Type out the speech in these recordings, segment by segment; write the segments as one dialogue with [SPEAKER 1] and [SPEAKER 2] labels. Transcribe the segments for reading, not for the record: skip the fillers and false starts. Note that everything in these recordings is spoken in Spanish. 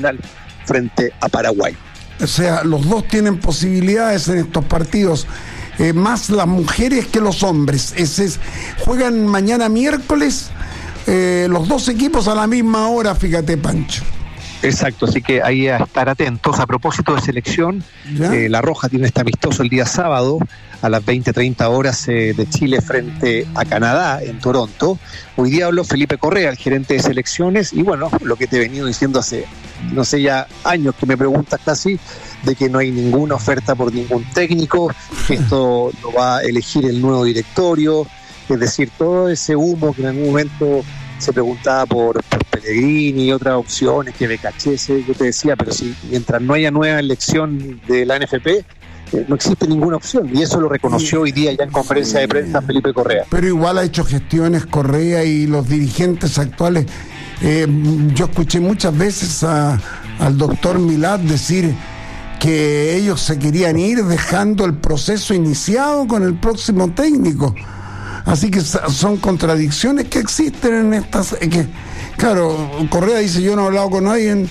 [SPEAKER 1] final frente a Paraguay.
[SPEAKER 2] O sea, los dos tienen posibilidades en estos partidos, más las mujeres que los hombres. Juegan mañana miércoles los dos equipos a la misma hora, fíjate, Pancho.
[SPEAKER 1] Exacto, así que ahí a estar atentos. A propósito de selección, La Roja tiene este amistoso el día sábado a las 20:30 horas de Chile frente a Canadá en Toronto. Hoy día habló Felipe Correa, el gerente de selecciones, y bueno, lo que te he venido diciendo hace, no sé, ya años que me preguntas casi, de que no hay ninguna oferta por ningún técnico, que esto lo va a elegir el nuevo directorio, es decir, todo ese humo que en algún momento se preguntaba por Pellegrini y otras opciones, que Becachese, yo te decía, pero si mientras no haya nueva elección de la NFP, no existe ninguna opción, y eso lo reconoció hoy día ya en conferencia de prensa Felipe Correa.
[SPEAKER 2] Pero igual ha hecho gestiones Correa y los dirigentes actuales. Yo escuché muchas veces al doctor Milad decir que ellos se querían ir dejando el proceso iniciado con el próximo técnico. Así que son contradicciones que existen en estas. Claro, Correa dice: yo no he hablado con nadie.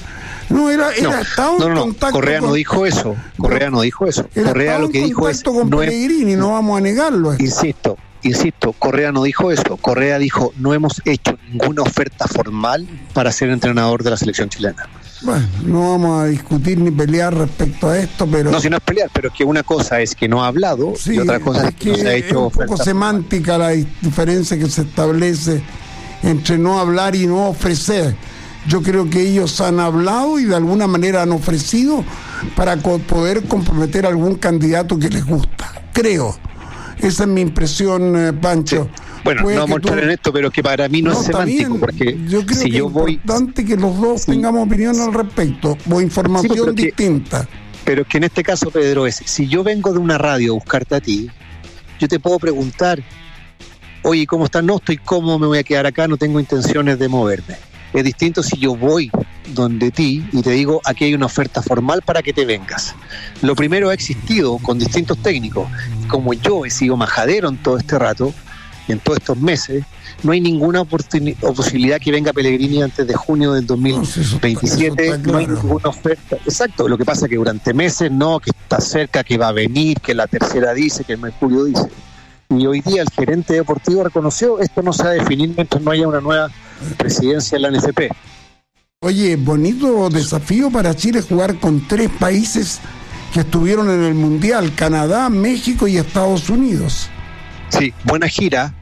[SPEAKER 2] Estado en contacto.
[SPEAKER 1] Correa no dijo eso. Correa no dijo eso. Correa lo que dijo es:
[SPEAKER 2] con Pellegrini, no vamos a negarlo.
[SPEAKER 1] Insisto, Correa no dijo eso. Correa dijo: no hemos hecho ninguna oferta formal para ser entrenador de la selección chilena.
[SPEAKER 2] Bueno, no vamos a discutir ni pelear respecto a esto, pero...
[SPEAKER 1] No, si no es pelear, pero es que una cosa es que no ha hablado,
[SPEAKER 2] sí,
[SPEAKER 1] y otra cosa es que no se ha hecho
[SPEAKER 2] un poco semántica la diferencia que se establece entre no hablar y no ofrecer. Yo creo que ellos han hablado y de alguna manera han ofrecido para poder comprometer a algún candidato que les gusta. Creo. Esa es mi impresión, Pancho.
[SPEAKER 1] Sí. Bueno, no vamos a entrar en esto, pero que para mí no es semántico, porque
[SPEAKER 2] yo creo
[SPEAKER 1] si
[SPEAKER 2] que
[SPEAKER 1] yo
[SPEAKER 2] es
[SPEAKER 1] voy...
[SPEAKER 2] importante que los dos tengamos opinión al respecto, o información distinta.
[SPEAKER 1] Pero es que en este caso, Pedro, si yo vengo de una radio a buscarte a ti, yo te puedo preguntar: oye, ¿cómo estás? No, estoy cómodo, me voy a quedar acá, no tengo intenciones de moverme. Es distinto si yo voy donde ti y te digo: aquí hay una oferta formal para que te vengas. Lo primero ha existido con distintos técnicos. Como yo he sido majadero en todo este rato, en todos estos meses, no hay ninguna posibilidad que venga Pellegrini antes de junio del 2027,
[SPEAKER 2] eso está claro.
[SPEAKER 1] No hay ninguna oferta. Exacto, lo que pasa es que durante meses que está cerca, que va a venir, que la tercera dice, que el Mercurio dice. Y hoy día el gerente deportivo reconoció: esto no se va a definir mientras no haya una nueva presidencia en la NFP.
[SPEAKER 2] Oye, bonito desafío para Chile jugar con 3 países que estuvieron en el Mundial: Canadá, México y Estados Unidos.
[SPEAKER 1] Sí, buena gira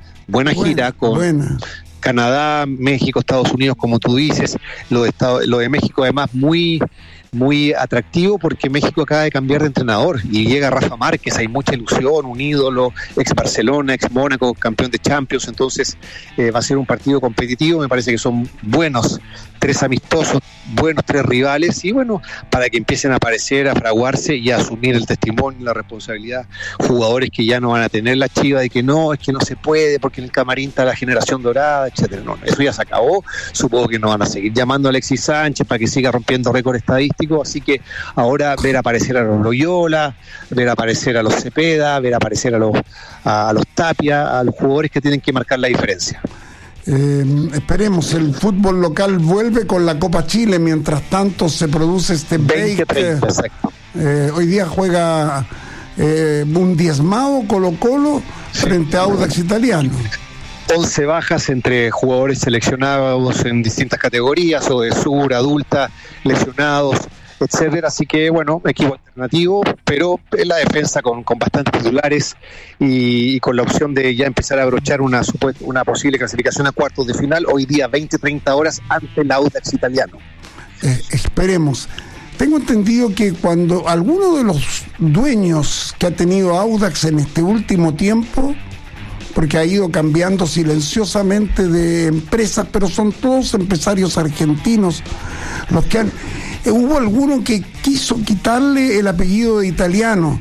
[SPEAKER 1] con Canadá, México, Estados Unidos, como tú dices. Lo de México además muy atractivo, porque México acaba de cambiar de entrenador y llega Rafa Márquez, hay mucha ilusión, un ídolo, ex Barcelona, ex Mónaco, campeón de Champions. Entonces va a ser un partido competitivo. Me parece que son buenos 3 amistosos, buenos 3 rivales, y bueno, para que empiecen a aparecer, a fraguarse y a asumir el testimonio y la responsabilidad jugadores que ya no van a tener la chiva de que no, es que no se puede porque en el camarín está la generación dorada, etcétera. No, eso ya se acabó. Supongo que no van a seguir llamando a Alexis Sánchez para que siga rompiendo récord estadístico, así que ahora ver aparecer a los Loyola, ver aparecer a los Cepeda, ver aparecer a los Tapia, a los jugadores que tienen que marcar la diferencia.
[SPEAKER 2] Esperemos, el fútbol local vuelve con la Copa Chile, mientras tanto se produce este break.
[SPEAKER 1] 20-30, exacto.
[SPEAKER 2] Hoy día juega un diezmado Colo-Colo frente a Audax Italiano.
[SPEAKER 1] 11 bajas entre jugadores seleccionados en distintas categorías, o de sur, adulta, lesionados, etcétera. Así que bueno, equipo alternativo, pero en la defensa con bastantes titulares y con la opción de ya empezar a abrochar una posible clasificación a cuartos de final hoy día 20-30 horas ante el Audax Italiano.
[SPEAKER 2] Esperemos. Tengo entendido que cuando alguno de los dueños que ha tenido Audax en este último tiempo, porque ha ido cambiando silenciosamente de empresas, pero son todos empresarios argentinos los que han... Hubo alguno que quiso quitarle el apellido de italiano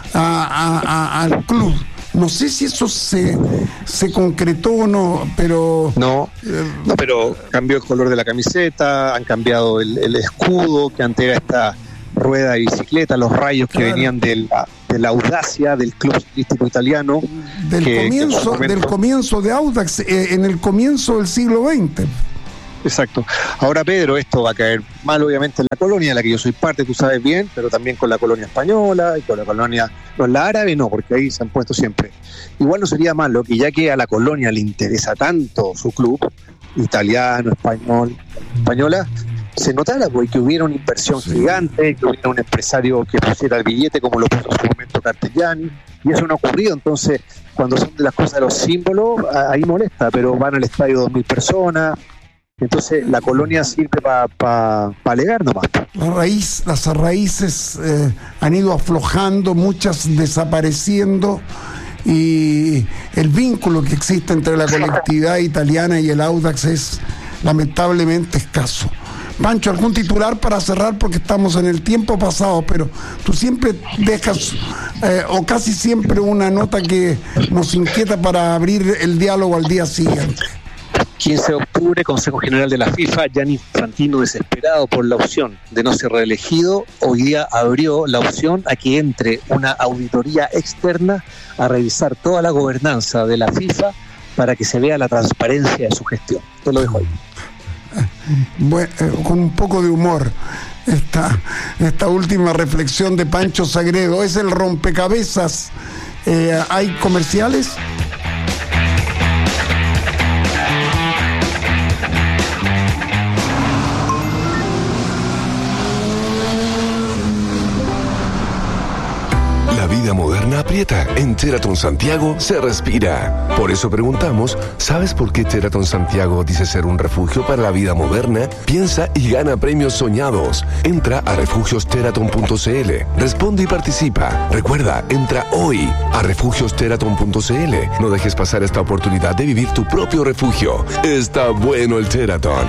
[SPEAKER 2] al club. No sé si eso se concretó o no, pero...
[SPEAKER 1] No, pero cambió el color de la camiseta, han cambiado el escudo, que antes era esta rueda de bicicleta, los rayos que venían de la audacia del club ciclístico italiano.
[SPEAKER 2] Del comienzo de Audax, en el comienzo del siglo XX.
[SPEAKER 1] Exacto. Ahora, Pedro, esto va a caer mal obviamente en la colonia de la que yo soy parte, tú sabes bien, pero también con la colonia española y con la colonia, no, la árabe no, porque ahí se han puesto siempre. Igual no sería malo que ya que a la colonia le interesa tanto su club, italiano, español, española, se notara pues, que hubiera una inversión gigante, que hubiera un empresario que pusiera el billete como lo puso en su momento Castellani, y eso no ha ocurrido. Entonces, cuando son de las cosas de los símbolos, ahí molesta, pero van al estadio 2.000 personas. Entonces la colonia sirve para alegar nomás.
[SPEAKER 2] Las raíces han ido aflojando, muchas desapareciendo, y el vínculo que existe entre la colectividad italiana y el Audax es lamentablemente escaso. Pancho, algún titular para cerrar, porque estamos en el tiempo pasado, pero tú siempre dejas, o casi siempre, una nota que nos inquieta para abrir el diálogo al día siguiente.
[SPEAKER 1] 15 de octubre, Consejo General de la FIFA. Gianni Infantino, desesperado por la opción de no ser reelegido, hoy día abrió la opción a que entre una auditoría externa a revisar toda la gobernanza de la FIFA para que se vea la transparencia de su gestión. Te lo dejo ahí.
[SPEAKER 2] Bueno, con un poco de humor esta última reflexión de Pancho Sagredo. Es el rompecabezas. ¿Hay comerciales?
[SPEAKER 3] La vida moderna aprieta. En Sheraton Santiago se respira. Por eso preguntamos, ¿sabes por qué Sheraton Santiago dice ser un refugio para la vida moderna? Piensa y gana premios soñados. Entra a refugiosheraton.cl. Responde y participa. Recuerda, entra hoy a refugiosheraton.cl. No dejes pasar esta oportunidad de vivir tu propio refugio. Está bueno el Sheraton.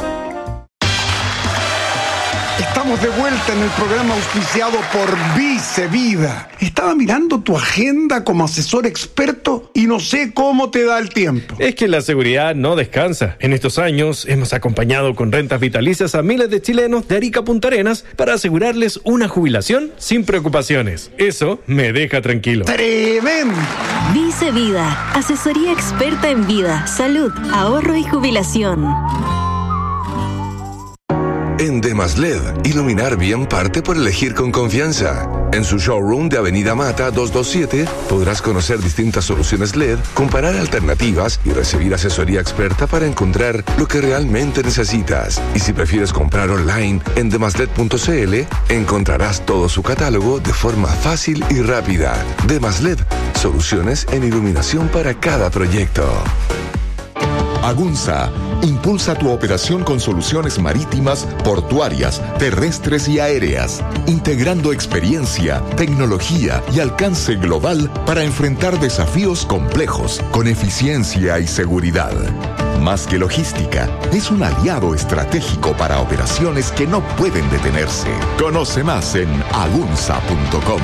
[SPEAKER 2] Estamos de vuelta en el programa auspiciado por Vice Vida. Estaba mirando tu agenda como asesor experto y no sé cómo te da el tiempo.
[SPEAKER 4] Es que la seguridad no descansa. En estos años hemos acompañado con rentas vitalicias a miles de chilenos de Arica a Punta Arenas para asegurarles una jubilación sin preocupaciones. Eso me deja tranquilo.
[SPEAKER 2] ¡Tremendo!
[SPEAKER 5] Vice Vida, asesoría experta en vida, salud, ahorro y jubilación.
[SPEAKER 3] En Demas LED, iluminar bien parte por elegir con confianza. En su showroom de Avenida Mata 227 podrás conocer distintas soluciones LED, comparar alternativas y recibir asesoría experta para encontrar lo que realmente necesitas. Y si prefieres comprar online en demasled.cl, encontrarás todo su catálogo de forma fácil y rápida. Demas LED, soluciones en iluminación para cada proyecto.
[SPEAKER 6] Agunza impulsa tu operación con soluciones marítimas, portuarias, terrestres y aéreas, integrando experiencia, tecnología y alcance global para enfrentar desafíos complejos con eficiencia y seguridad. Más que logística, es un aliado estratégico para operaciones que no pueden detenerse. Conoce más en agunza.com.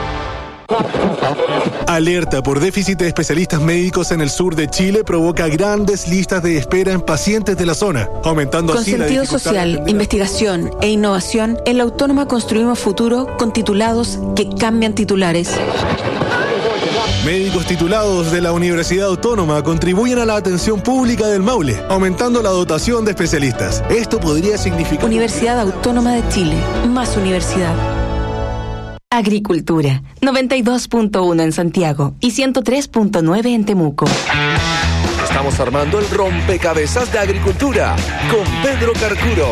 [SPEAKER 7] Alerta por déficit de especialistas médicos en el sur de Chile provoca grandes listas de espera en pacientes de la zona, aumentando así la dificultad.
[SPEAKER 8] Con sentido social, investigación e innovación, en la Autónoma construimos futuro con titulados que cambian titulares.
[SPEAKER 7] Médicos titulados de la Universidad Autónoma contribuyen a la atención pública del Maule, aumentando la dotación de especialistas. Esto podría significar...
[SPEAKER 8] Universidad Autónoma de Chile, más universidad.
[SPEAKER 5] Agricultura, 92.1 en Santiago y 103.9 en Temuco.
[SPEAKER 3] Estamos armando el rompecabezas de agricultura con Pedro Carcuro.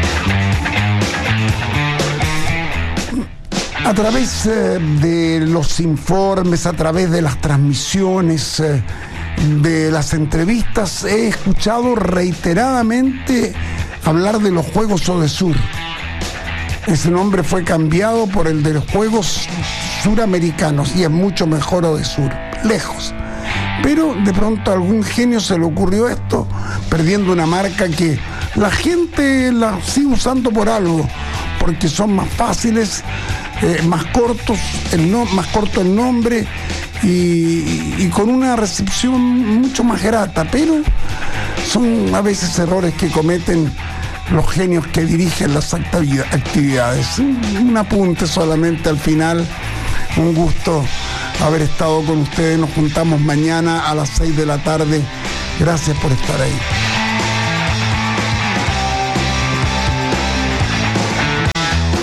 [SPEAKER 2] A través de los informes, a través de las transmisiones, de las entrevistas, he escuchado reiteradamente hablar de los Juegos Odesur. Ese nombre fue cambiado por el de los Juegos Suramericanos y es mucho mejor Odesur, lejos. Pero de pronto a algún genio se le ocurrió esto, perdiendo una marca que la gente la sigue usando por algo, porque son más fáciles, más cortos, más corto el nombre y con una recepción mucho más grata, pero son a veces errores que cometen los genios que dirigen las actividades. Un apunte solamente al final. Un gusto haber estado con ustedes. Nos juntamos mañana a las 6 de la tarde. Gracias por estar ahí.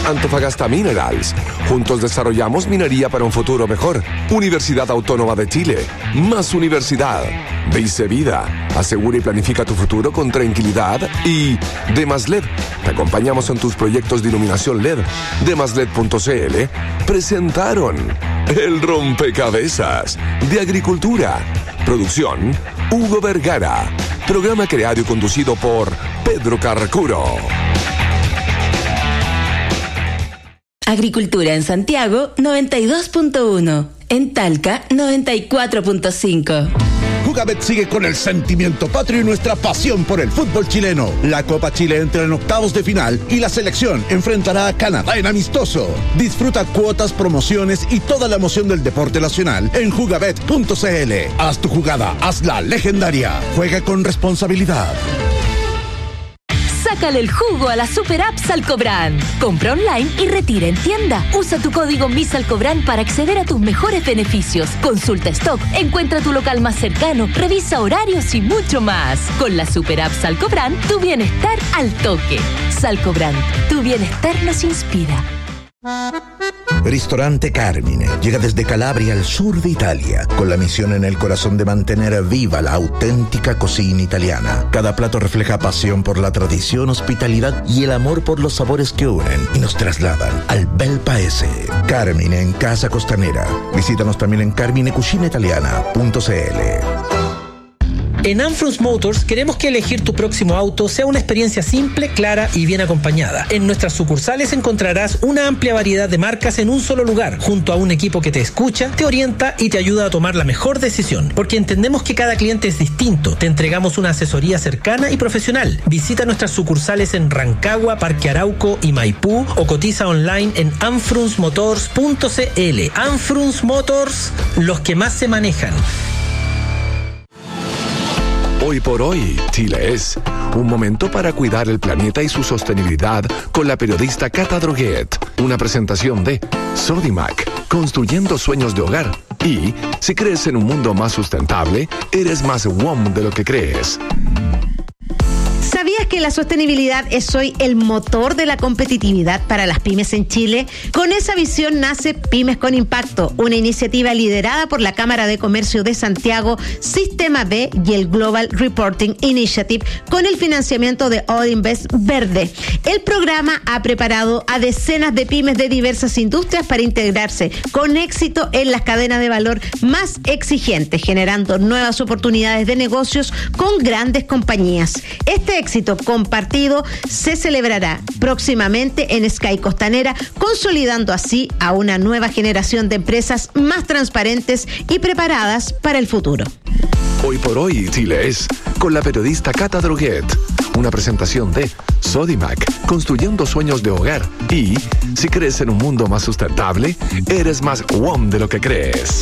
[SPEAKER 3] Antofagasta Minerals. Juntos desarrollamos minería para un futuro mejor. Universidad Autónoma de Chile. Más universidad. Dice Vida. Asegura y planifica tu futuro con tranquilidad. Y Demas-LED. Te acompañamos en tus proyectos de iluminación LED. Demas-LED.cl presentaron El Rompecabezas de Agricultura. Producción Hugo Vergara. Programa creado y conducido por Pedro Carcuro.
[SPEAKER 5] Agricultura en Santiago 92.1, en Talca 94.5.
[SPEAKER 9] Jugabet sigue con el sentimiento patrio y nuestra pasión por el fútbol chileno. La Copa Chile entra en octavos de final y la selección enfrentará a Canadá en amistoso. Disfruta cuotas, promociones y toda la emoción del deporte nacional en jugabet.cl. Haz tu jugada, hazla legendaria. Juega con responsabilidad.
[SPEAKER 10] Sácale el jugo a la Super App Salcobrán. Compra online y retira en tienda. Usa tu código MISALCOBRÁN para acceder a tus mejores beneficios. Consulta stock, encuentra tu local más cercano, revisa horarios y mucho más. Con la Super App Salcobrán, tu bienestar al toque. Salcobrán, tu bienestar nos inspira.
[SPEAKER 9] Ristorante Carmine llega desde Calabria al sur de Italia, con la misión en el corazón de mantener viva la auténtica cocina italiana. Cada plato refleja pasión por la tradición, hospitalidad y el amor por los sabores que unen y nos trasladan al bel paese. Carmine en Casa Costanera. Visítanos también en carminecucinaitaliana.cl.
[SPEAKER 11] En Anfrunz Motors queremos que elegir tu próximo auto sea una experiencia simple, clara y bien acompañada. En nuestras sucursales encontrarás una amplia variedad de marcas en un solo lugar, junto a un equipo que te escucha, te orienta y te ayuda a tomar la mejor decisión. Porque entendemos que cada cliente es distinto, te entregamos una asesoría cercana y profesional. Visita nuestras sucursales en Rancagua, Parque Arauco y Maipú o cotiza online en anfrunzmotors.cl. Anfrunz Motors, los que más se manejan.
[SPEAKER 3] Hoy por hoy, Chile es un momento para cuidar el planeta y su sostenibilidad con la periodista Cata Droguet. Una presentación de Sodimac, construyendo sueños de hogar. Y si crees en un mundo más sustentable, eres más WOM de lo que crees.
[SPEAKER 12] ¿Sabías que la sostenibilidad es hoy el motor de la competitividad para las pymes en Chile? Con esa visión nace Pymes con Impacto, una iniciativa liderada por la Cámara de Comercio de Santiago, Sistema B y el Global Reporting Initiative, con el financiamiento de Odinvest Verde. El programa ha preparado a decenas de pymes de diversas industrias para integrarse con éxito en las cadenas de valor más exigentes, generando nuevas oportunidades de negocios con grandes compañías. Este éxito compartido se celebrará próximamente en Sky Costanera, consolidando así a una nueva generación de empresas más transparentes y preparadas para el futuro.
[SPEAKER 3] Hoy por hoy, Chile es con la periodista Cata Droguet. Una presentación de Sodimac, construyendo sueños de hogar. Y si crees en un mundo más sustentable, eres más WOM de lo que crees.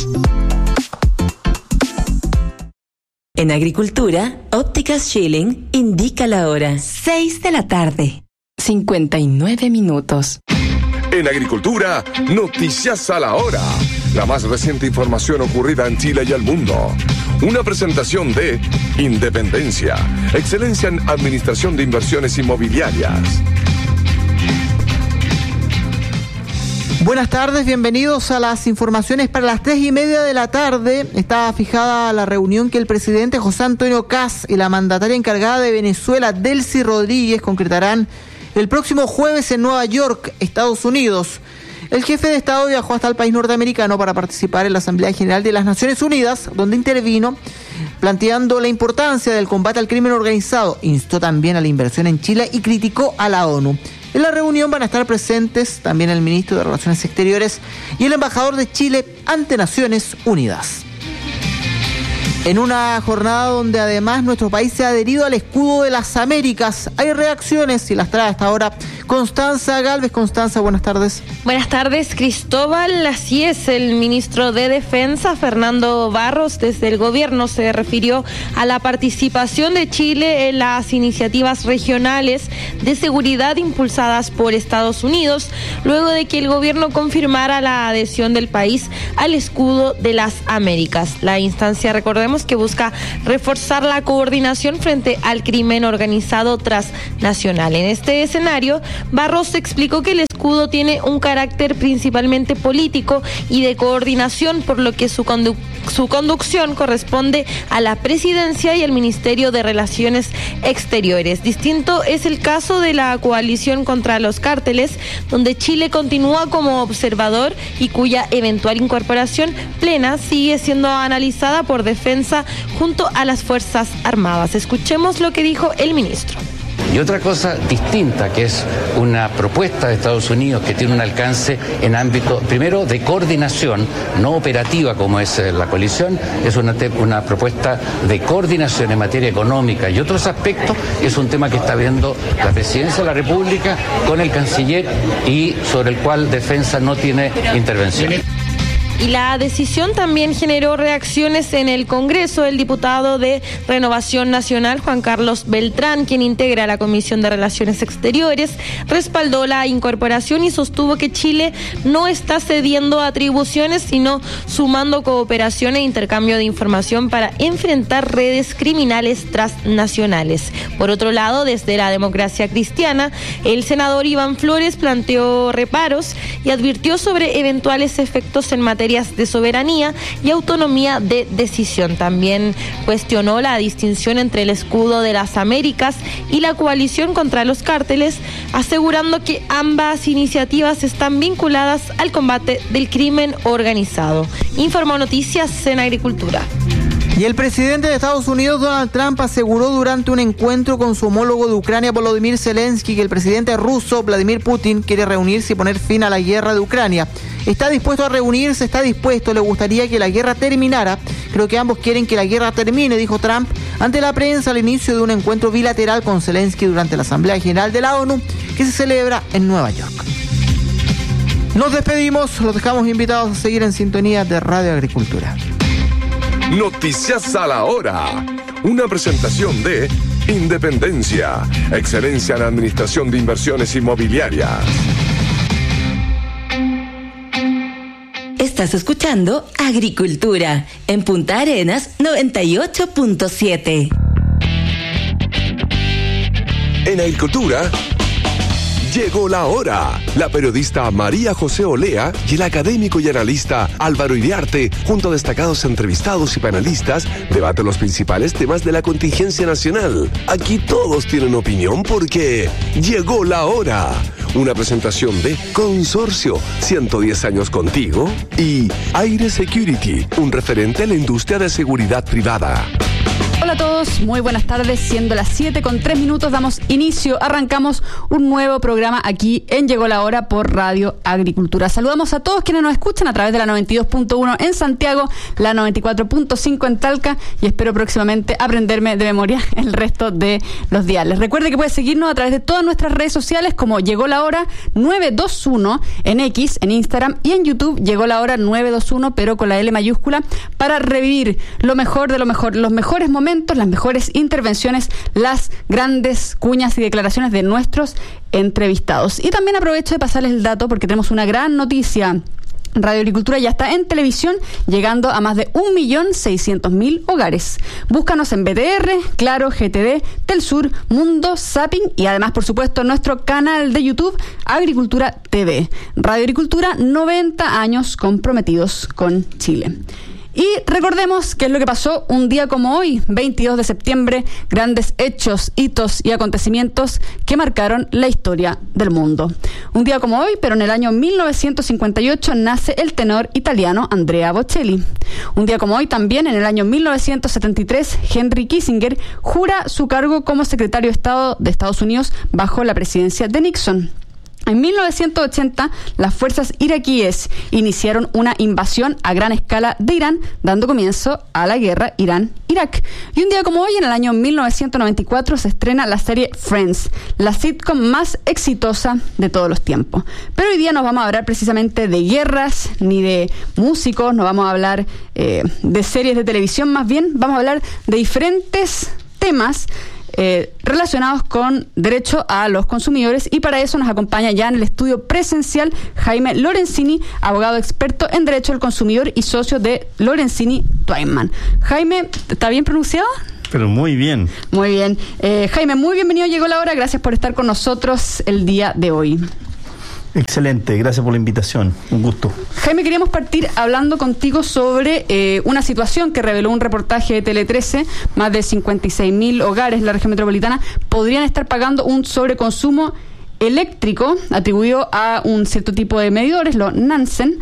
[SPEAKER 5] En Agricultura, Ópticas Schilling indica la hora. 6 de la tarde, 59 minutos.
[SPEAKER 3] En Agricultura, noticias a la hora. La más reciente información ocurrida en Chile y el mundo. Una presentación de Independencia, excelencia en administración de inversiones inmobiliarias.
[SPEAKER 13] Buenas tardes, bienvenidos a las informaciones para las 3:30 de la tarde. Está fijada la reunión que el presidente José Antonio Kast y la mandataria encargada de Venezuela, Delcy Rodríguez, concretarán el próximo jueves en Nueva York, Estados Unidos. El jefe de Estado viajó hasta el país norteamericano para participar en la Asamblea General de las Naciones Unidas, donde intervino planteando la importancia del combate al crimen organizado. Instó también a la inversión en Chile y criticó a la ONU. En la reunión van a estar presentes también el ministro de Relaciones Exteriores y el embajador de Chile ante Naciones Unidas. En una jornada donde además nuestro país se ha adherido al escudo de las Américas, hay reacciones y las trae hasta ahora Constanza Galvez. Constanza, buenas tardes.
[SPEAKER 14] Buenas tardes, Cristóbal. Así es, el ministro de Defensa, Fernando Barros, desde el gobierno se refirió a la participación de Chile en las iniciativas regionales de seguridad impulsadas por Estados Unidos, luego de que el gobierno confirmara la adhesión del país al escudo de las Américas. La instancia, recordemos, que busca reforzar la coordinación frente al crimen organizado transnacional. En este escenario, Barros explicó que el escudo tiene un carácter principalmente político y de coordinación, por lo que su conducción corresponde a la Presidencia y al Ministerio de Relaciones Exteriores. Distinto es el caso de la coalición contra los cárteles, donde Chile continúa como observador y cuya eventual incorporación plena sigue siendo analizada por Defensa junto a las Fuerzas Armadas. Escuchemos lo que dijo el ministro.
[SPEAKER 15] Y otra cosa distinta, que es una propuesta de Estados Unidos que tiene un alcance en ámbito, primero, de coordinación, no operativa como es la coalición, es una propuesta de coordinación en materia económica y otros aspectos. Es un tema que está viendo la Presidencia de la República con el Canciller y sobre el cual Defensa no tiene intervención.
[SPEAKER 14] Y la decisión también generó reacciones en el Congreso. El diputado de Renovación Nacional, Juan Carlos Beltrán, quien integra la Comisión de Relaciones Exteriores, respaldó la incorporación y sostuvo que Chile no está cediendo atribuciones, sino sumando cooperación e intercambio de información para enfrentar redes criminales transnacionales. Por otro lado, desde la Democracia Cristiana, el senador Iván Flores planteó reparos y advirtió sobre eventuales efectos en materia de soberanía y autonomía de decisión. También cuestionó la distinción entre el escudo de las Américas y la coalición contra los cárteles, asegurando que ambas iniciativas están vinculadas al combate del crimen organizado. Informó Noticias en Agricultura.
[SPEAKER 13] Y el presidente de Estados Unidos, Donald Trump, aseguró durante un encuentro con su homólogo de Ucrania, Volodymyr Zelensky, que el presidente ruso, Vladimir Putin, quiere reunirse y poner fin a la guerra de Ucrania. Está dispuesto a reunirse, está dispuesto, le gustaría que la guerra terminara. Creo que ambos quieren que la guerra termine, dijo Trump ante la prensa al inicio de un encuentro bilateral con Zelensky durante la Asamblea General de la ONU, que se celebra en Nueva York. Nos despedimos, los dejamos invitados a seguir en sintonía de Radio Agricultura.
[SPEAKER 3] Noticias a la hora. Una presentación de Independencia, excelencia en administración de inversiones inmobiliarias.
[SPEAKER 5] Estás escuchando Agricultura en Punta Arenas 98.7.
[SPEAKER 3] En Agricultura llegó la hora. La periodista María José Olea y el académico y analista Álvaro Iriarte, junto a destacados entrevistados y panelistas, debaten los principales temas de la contingencia nacional. Aquí todos tienen opinión porque llegó la hora. Una presentación de Consorcio, 110 años contigo, y Aire Security, un referente a la industria de seguridad privada.
[SPEAKER 16] Hola a todos, muy buenas tardes, siendo las 7:03, damos inicio, arrancamos un nuevo programa aquí en Llegó la Hora por Radio Agricultura. Saludamos a todos quienes nos escuchan a través de la 92.1 en Santiago, la 94.5 en Talca y espero próximamente aprenderme de memoria el resto de los diales. Recuerde que puede seguirnos a través de todas nuestras redes sociales como Llegó la Hora 921 en X, en Instagram y en YouTube Llegó la Hora 921 pero con la L mayúscula para revivir lo mejor de lo mejor, los mejores momentos, las mejores intervenciones, las grandes cuñas y declaraciones de nuestros entrevistados. Y también aprovecho de pasarles el dato porque tenemos una gran noticia. Radio Agricultura ya está en televisión, llegando a más de 1.600.000 hogares. Búscanos en BTR, Claro, GTD, Telsur, Mundo, Zapping y además, por supuesto, nuestro canal de YouTube, Agricultura TV. Radio Agricultura, 90 años comprometidos con Chile. Y recordemos qué es lo que pasó un día como hoy, 22 de septiembre, grandes hechos, hitos y acontecimientos que marcaron la historia del mundo. Un día como hoy, pero en el año 1958, nace el tenor italiano Andrea Bocelli. Un día como hoy también, en el año 1973, Henry Kissinger jura su cargo como secretario de Estado de Estados Unidos bajo la presidencia de Nixon. En 1980, las fuerzas iraquíes iniciaron una invasión a gran escala de Irán, dando comienzo a la guerra Irán-Irak. Y un día como hoy, en el año 1994, se estrena la serie Friends, la sitcom más exitosa de todos los tiempos. Pero hoy día no vamos a hablar precisamente de guerras ni de músicos, no vamos a hablar de series de televisión, más bien vamos a hablar de diferentes temas relacionados con derecho a los consumidores y para eso nos acompaña ya en el estudio presencial Jaime Lorenzini, abogado experto en derecho al consumidor y socio de Lorenzini Twainman. Jaime, ¿está bien pronunciado?
[SPEAKER 17] Pero muy bien.
[SPEAKER 16] Muy bien. Jaime, muy bienvenido, llegó la hora. Gracias por estar con nosotros el día de hoy.
[SPEAKER 17] Excelente, gracias por la invitación, un gusto.
[SPEAKER 16] Jaime, queríamos partir hablando contigo sobre una situación que reveló un reportaje de Tele 13. Más de 56.000 hogares en la región metropolitana podrían estar pagando un sobreconsumo eléctrico atribuido a un cierto tipo de medidores, los Nansen,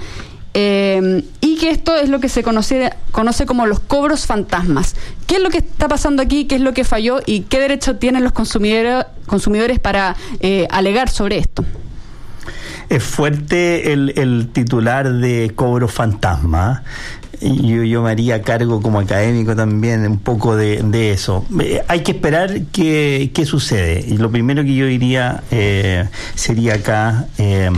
[SPEAKER 16] y que esto es lo que se conoce como los cobros fantasmas. ¿Qué es lo que está pasando aquí? ¿Qué es lo que falló? ¿Y qué derecho tienen los consumidores para alegar sobre esto?
[SPEAKER 17] Es fuerte el titular de cobro fantasma. Yo me haría cargo como académico también un poco de eso. Hay que esperar qué sucede. Y lo primero que yo diría sería acá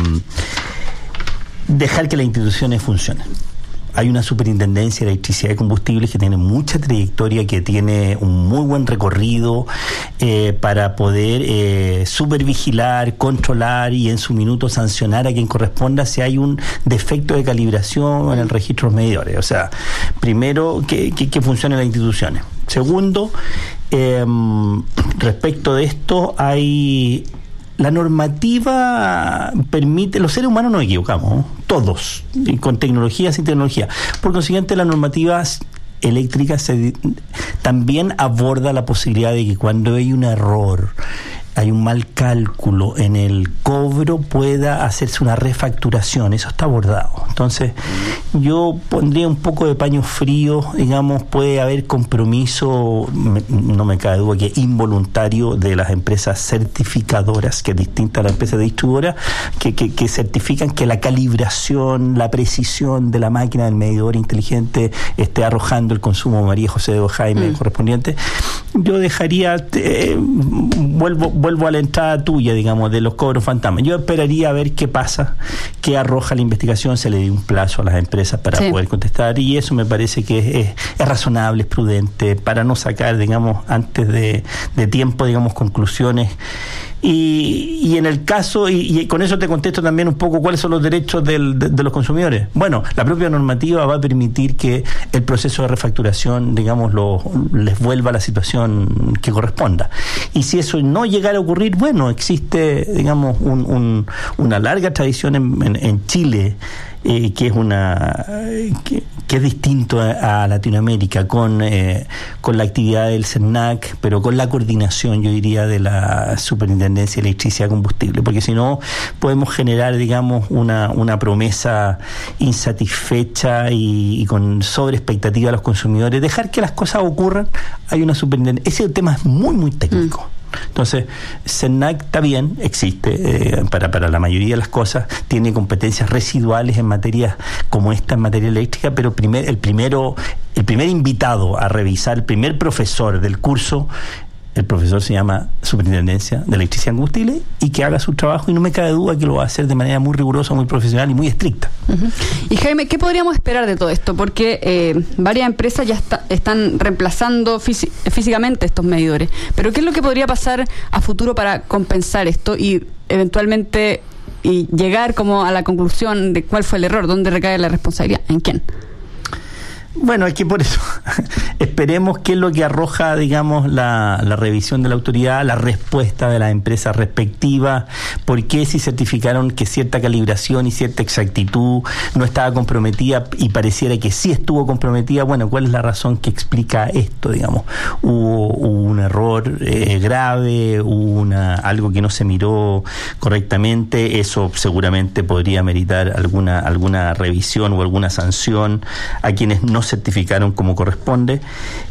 [SPEAKER 17] dejar que las instituciones funcionen. Hay una superintendencia de electricidad y combustibles que tiene mucha trayectoria, que tiene un muy buen recorrido para poder supervigilar, controlar y en su minuto sancionar a quien corresponda si hay un defecto de calibración en el registro de los medidores. O sea, primero, que funcionen las instituciones. Segundo, respecto de esto, la normativa permite, los seres humanos nos equivocamos, ¿no? Todos, con tecnología, sin tecnología. Por consiguiente, la normativa eléctrica también aborda la posibilidad de que cuando hay un error, hay un mal cálculo en el cobro, pueda hacerse una refacturación. Eso está abordado. Entonces, yo pondría un poco de paño frío, digamos, puede haber compromiso, no me cabe duda que involuntario, de las empresas certificadoras, que es distinta a la empresa distribuidora, que certifican que la calibración, la precisión de la máquina del medidor inteligente esté arrojando el consumo María José o Jaime correspondiente. Yo dejaría, vuelvo a la entrada tuya, digamos, de los cobros fantasmas. Yo esperaría a ver qué pasa, qué arroja la investigación, se le dio un plazo a las empresas para poder contestar, y eso me parece que es razonable, es prudente, para no sacar, digamos, antes de tiempo, digamos, conclusiones. Y en el caso, y con eso te contesto también un poco cuáles son los derechos de los consumidores. Bueno, la propia normativa va a permitir que el proceso de refacturación, digamos, les vuelva a la situación que corresponda. Y si eso no llegara a ocurrir, bueno, existe, digamos, una larga tradición en Chile, que es distinto a Latinoamérica, con la actividad del CERNAC, pero con la coordinación, yo diría, de la Superintendencia de Electricidad y Combustible, porque si no podemos generar, digamos, una promesa insatisfecha y con sobreexpectativa a los consumidores. Dejar que las cosas ocurran, hay una superintendencia. Ese tema es muy, muy técnico. Entonces, CERNAC está bien, existe para la mayoría de las cosas, tiene competencias residuales en materias como esta, en materia eléctrica, pero el primer invitado a revisar, el primer profesor del curso, el profesor se llama Superintendencia de Electricidad y Combustible, y que haga su trabajo, y no me cabe duda que lo va a hacer de manera muy rigurosa, muy profesional y muy estricta.
[SPEAKER 16] Y Jaime, ¿qué podríamos esperar de todo esto? Porque varias empresas ya están reemplazando físicamente estos medidores, pero ¿qué es lo que podría pasar a futuro para compensar esto y eventualmente llegar como a la conclusión de cuál fue el error, dónde recae la responsabilidad, en quién?
[SPEAKER 17] Bueno, es que por eso esperemos qué es lo que arroja, digamos, la revisión de la autoridad, la respuesta de las empresas respectivas, por qué si certificaron que cierta calibración y cierta exactitud no estaba comprometida y pareciera que sí estuvo comprometida. Bueno, ¿cuál es la razón que explica esto, digamos? Hubo un error grave, algo que no se miró correctamente. Eso seguramente podría meritar alguna revisión o alguna sanción a quienes no certificaron como corresponde.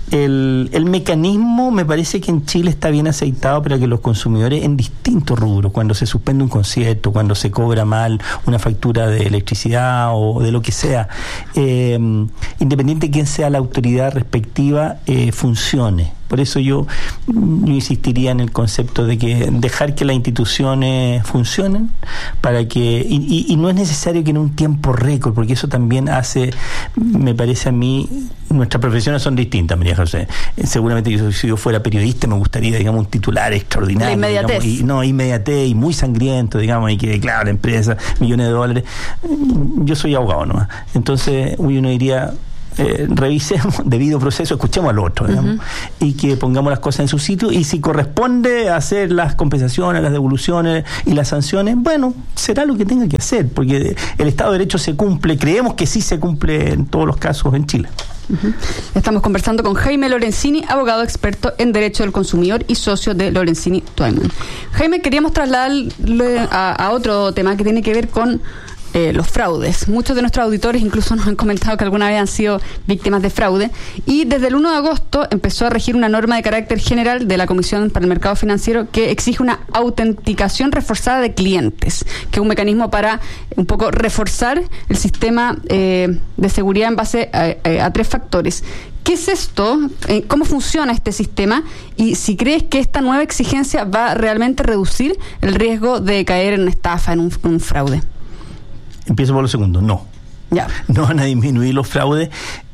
[SPEAKER 17] El mecanismo me parece que en Chile está bien aceitado para que los consumidores en distintos rubros, cuando se suspende un concierto, cuando se cobra mal una factura de electricidad o de lo que sea, independiente de quién sea la autoridad respectiva, funcione. Por eso yo insistiría en el concepto de que dejar que las instituciones funcionen, para que y no es necesario que en un tiempo récord, porque eso también hace, me parece a mí, nuestras profesiones son distintas, María José. Seguramente si yo fuera periodista me gustaría, digamos, un titular extraordinario,
[SPEAKER 16] inmediatez.
[SPEAKER 17] Inmediatez y muy sangriento, digamos, y que, claro, la empresa, millones de dólares. Yo soy abogado nomás. Entonces uno diría, revisemos, debido proceso, escuchemos al otro, digamos, y que pongamos las cosas en su sitio, y si corresponde hacer las compensaciones, las devoluciones y las sanciones, bueno, será lo que tenga que hacer, porque el Estado de Derecho se cumple, creemos que sí se cumple en todos los casos en Chile.
[SPEAKER 16] Estamos conversando con Jaime Lorenzini, abogado experto en Derecho del Consumidor y socio de Lorenzini Twyman. Jaime, queríamos trasladarle a otro tema que tiene que ver con los fraudes. Muchos de nuestros auditores incluso nos han comentado que alguna vez han sido víctimas de fraude, y desde el 1 de agosto empezó a regir una norma de carácter general de la Comisión para el Mercado Financiero que exige una autenticación reforzada de clientes, que es un mecanismo para un poco reforzar el sistema de seguridad en base a 3 factores. ¿Qué es esto? ¿Cómo funciona este sistema? Y si crees que esta nueva exigencia va a realmente reducir el riesgo de caer en una estafa, en un fraude.
[SPEAKER 17] Empiezo por lo segundo, no.
[SPEAKER 16] Ya.
[SPEAKER 17] No van a disminuir los fraudes,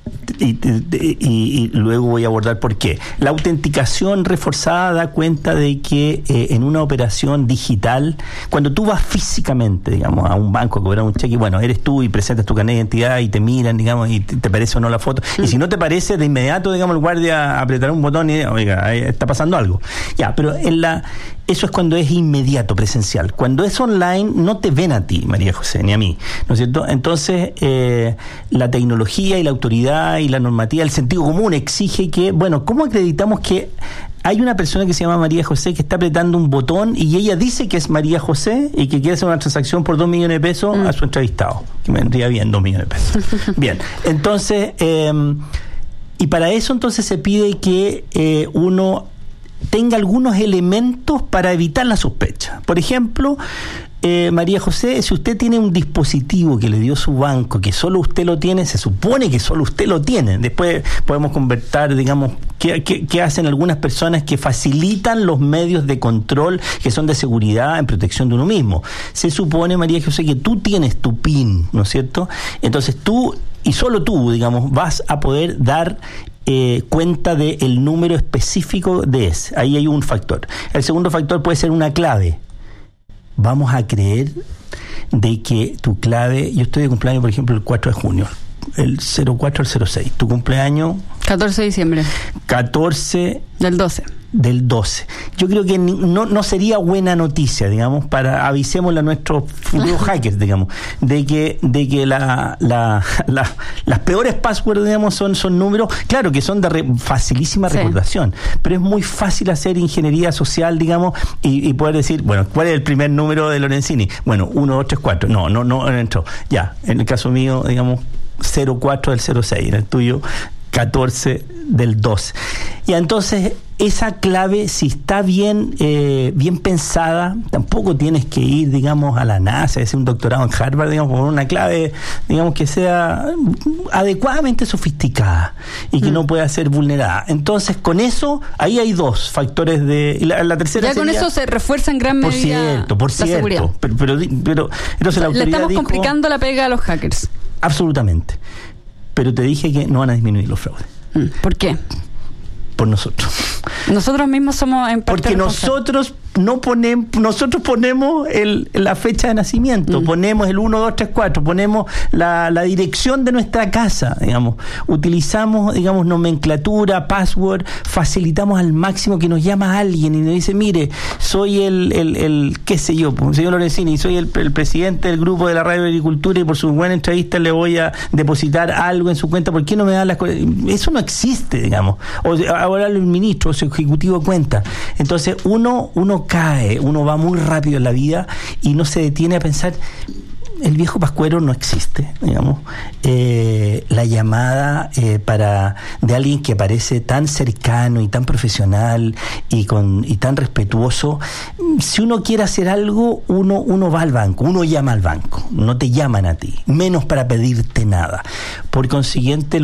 [SPEAKER 17] y luego voy a abordar por qué. La autenticación reforzada da cuenta de que en una operación digital, cuando tú vas físicamente, digamos, a un banco a cobrar un cheque, bueno, eres tú y presentas tu carnet de identidad y te miran, digamos, y te parece o no la foto, y si no te parece, de inmediato, digamos, el guardia apretará un botón y, oiga, ahí está pasando algo. Ya, pero eso es cuando es inmediato, presencial. Cuando es online, no te ven a ti, María José, ni a mí, ¿no es cierto? Entonces, la tecnología y la autoridad y la normativa, el sentido común exige que, bueno, ¿cómo acreditamos que hay una persona que se llama María José que está apretando un botón y ella dice que es María José y que quiere hacer una transacción por 2 millones de pesos a su entrevistado? Que me vendría bien 2 millones de pesos. Bien, entonces, y para eso entonces se pide que uno tenga algunos elementos para evitar la sospecha. Por ejemplo, María José, si usted tiene un dispositivo que le dio su banco, que solo usted lo tiene, se supone que solo usted lo tiene. Después podemos conversar, digamos, qué hacen algunas personas que facilitan los medios de control que son de seguridad en protección de uno mismo. Se supone, María José, que tú tienes tu PIN, ¿no es cierto? Entonces tú, y solo tú, digamos, vas a poder dar cuenta del número específico de ese. Ahí hay un factor. El segundo factor puede ser una clave. Vamos a creer de que tu clave, yo estoy de cumpleaños, por ejemplo, el 4 de junio, el 04 al 06. Tu cumpleaños
[SPEAKER 16] 14 de diciembre.
[SPEAKER 17] 14
[SPEAKER 16] del 12.
[SPEAKER 17] Del 12. Yo creo que no sería buena noticia, digamos, para avisémosle a nuestros futuros hackers, digamos, de que las peores passwords, digamos, son números, claro que son de facilísima recordación, pero es muy fácil hacer ingeniería social, digamos, y poder decir, bueno, ¿cuál es el primer número de Lorenzini? Bueno, 1, 2, 3, 4. No entró. Ya, en el caso mío, digamos, 04 del 06, en el tuyo 14 del 12. Y entonces esa clave, si está bien pensada, tampoco tienes que ir, digamos, a la NASA, hacer un doctorado en Harvard, digamos, por una clave, digamos, que sea adecuadamente sofisticada y que no pueda ser vulnerada. Entonces, con eso, ahí hay 2 factores de... La tercera
[SPEAKER 16] ya
[SPEAKER 17] sería,
[SPEAKER 16] con eso se refuerza en gran medida
[SPEAKER 17] por cierto,
[SPEAKER 16] seguridad.
[SPEAKER 17] Pero entonces la autoridad
[SPEAKER 16] le estamos
[SPEAKER 17] dijo,
[SPEAKER 16] complicando la pega a los hackers.
[SPEAKER 17] Absolutamente. Pero te dije que no van a disminuir los fraudes.
[SPEAKER 16] ¿Por qué?
[SPEAKER 17] Por nosotros.
[SPEAKER 16] Nosotros mismos somos en parte
[SPEAKER 17] porque nosotros ponemos la fecha de nacimiento, ponemos el 1, 2, 3, 4, ponemos la dirección de nuestra casa, digamos, utilizamos, digamos, nomenclatura, password, facilitamos al máximo que nos llama alguien y nos dice, mire, soy el qué sé yo, señor Lorenzini, soy el presidente del grupo de la Radio Agricultura y por su buena entrevista le voy a depositar algo en su cuenta, ¿por qué no me da las cosas? Eso no existe, digamos. O ahora el ministro o su ejecutivo de cuenta. Entonces uno cae, uno va muy rápido en la vida y no se detiene a pensar, el viejo pascuero no existe, digamos. La llamada de alguien que parece tan cercano y tan profesional y tan respetuoso, si uno quiere hacer algo, uno va al banco, uno llama al banco, no te llaman a ti, menos para pedirte nada. Por consiguiente,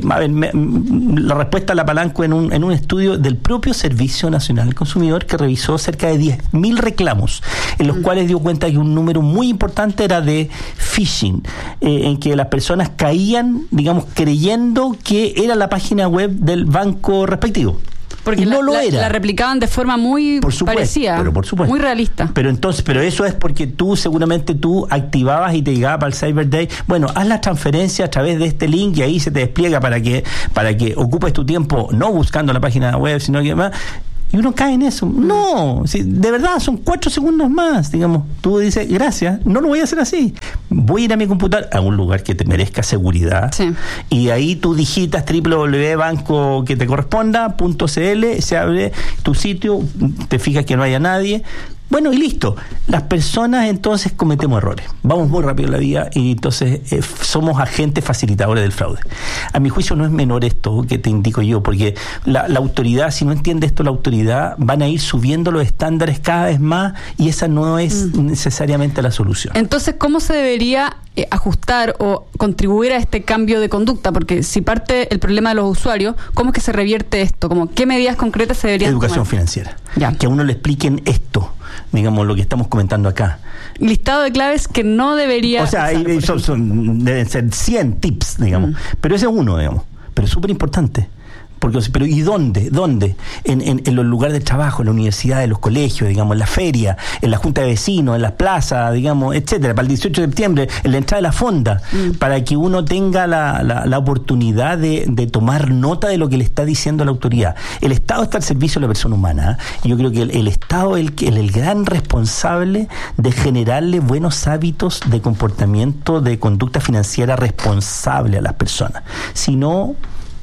[SPEAKER 17] la respuesta la apalanco en un estudio del propio Servicio Nacional del Consumidor que revisó cerca de 10.000 reclamos, en los cuales dio cuenta que un número muy importante era de phishing, en que las personas caían, digamos, creyendo que era la página web del banco respectivo.
[SPEAKER 16] Porque
[SPEAKER 17] no lo era.
[SPEAKER 16] La replicaban de forma muy parecida,
[SPEAKER 17] pero por supuesto,
[SPEAKER 16] muy realista.
[SPEAKER 17] Pero eso es porque seguramente tú activabas y te llegaba para el Cyber Day. Bueno, haz la transferencia a través de este link y ahí se te despliega para que ocupes tu tiempo no buscando la página web, sino que más. Y uno cae en eso. No, de verdad, son 4 segundos más. Digamos, tú dices, gracias, no lo voy a hacer así. Voy a ir a mi computador a un lugar que te merezca seguridad. Sí. Y ahí tú digitas www.banco que te corresponda.cl, se abre tu sitio, te fijas que no haya nadie. Bueno, y listo. Las personas entonces cometemos errores. Vamos muy rápido en la vida y entonces somos agentes facilitadores del fraude. A mi juicio no es menor esto que te indico yo, porque la autoridad, si no entiende esto la autoridad, van a ir subiendo los estándares cada vez más y esa no es necesariamente la solución.
[SPEAKER 16] Entonces, ¿cómo se debería ajustar o contribuir a este cambio de conducta? Porque si parte el problema de los usuarios, ¿cómo es que se revierte esto? ¿Qué medidas concretas se deberían
[SPEAKER 17] tomar? Educación financiera. Ya. Que a uno le expliquen esto, digamos, lo que estamos comentando acá.
[SPEAKER 16] Listado de claves que no debería...
[SPEAKER 17] O sea, deben ser 100 tips, digamos. Pero ese es uno, digamos. Pero es súper importante. Pero ¿y dónde? En los lugares de trabajo, en la universidad, en los colegios, digamos, en la feria, en la junta de vecinos, en las plazas, digamos, etcétera, para el 18 de septiembre, en la entrada de la fonda, para que uno tenga la oportunidad de tomar nota de lo que le está diciendo la autoridad. El Estado está al servicio de la persona humana, y yo creo que el Estado es el gran responsable de generarle buenos hábitos de comportamiento, de conducta financiera responsable a las personas. Si no,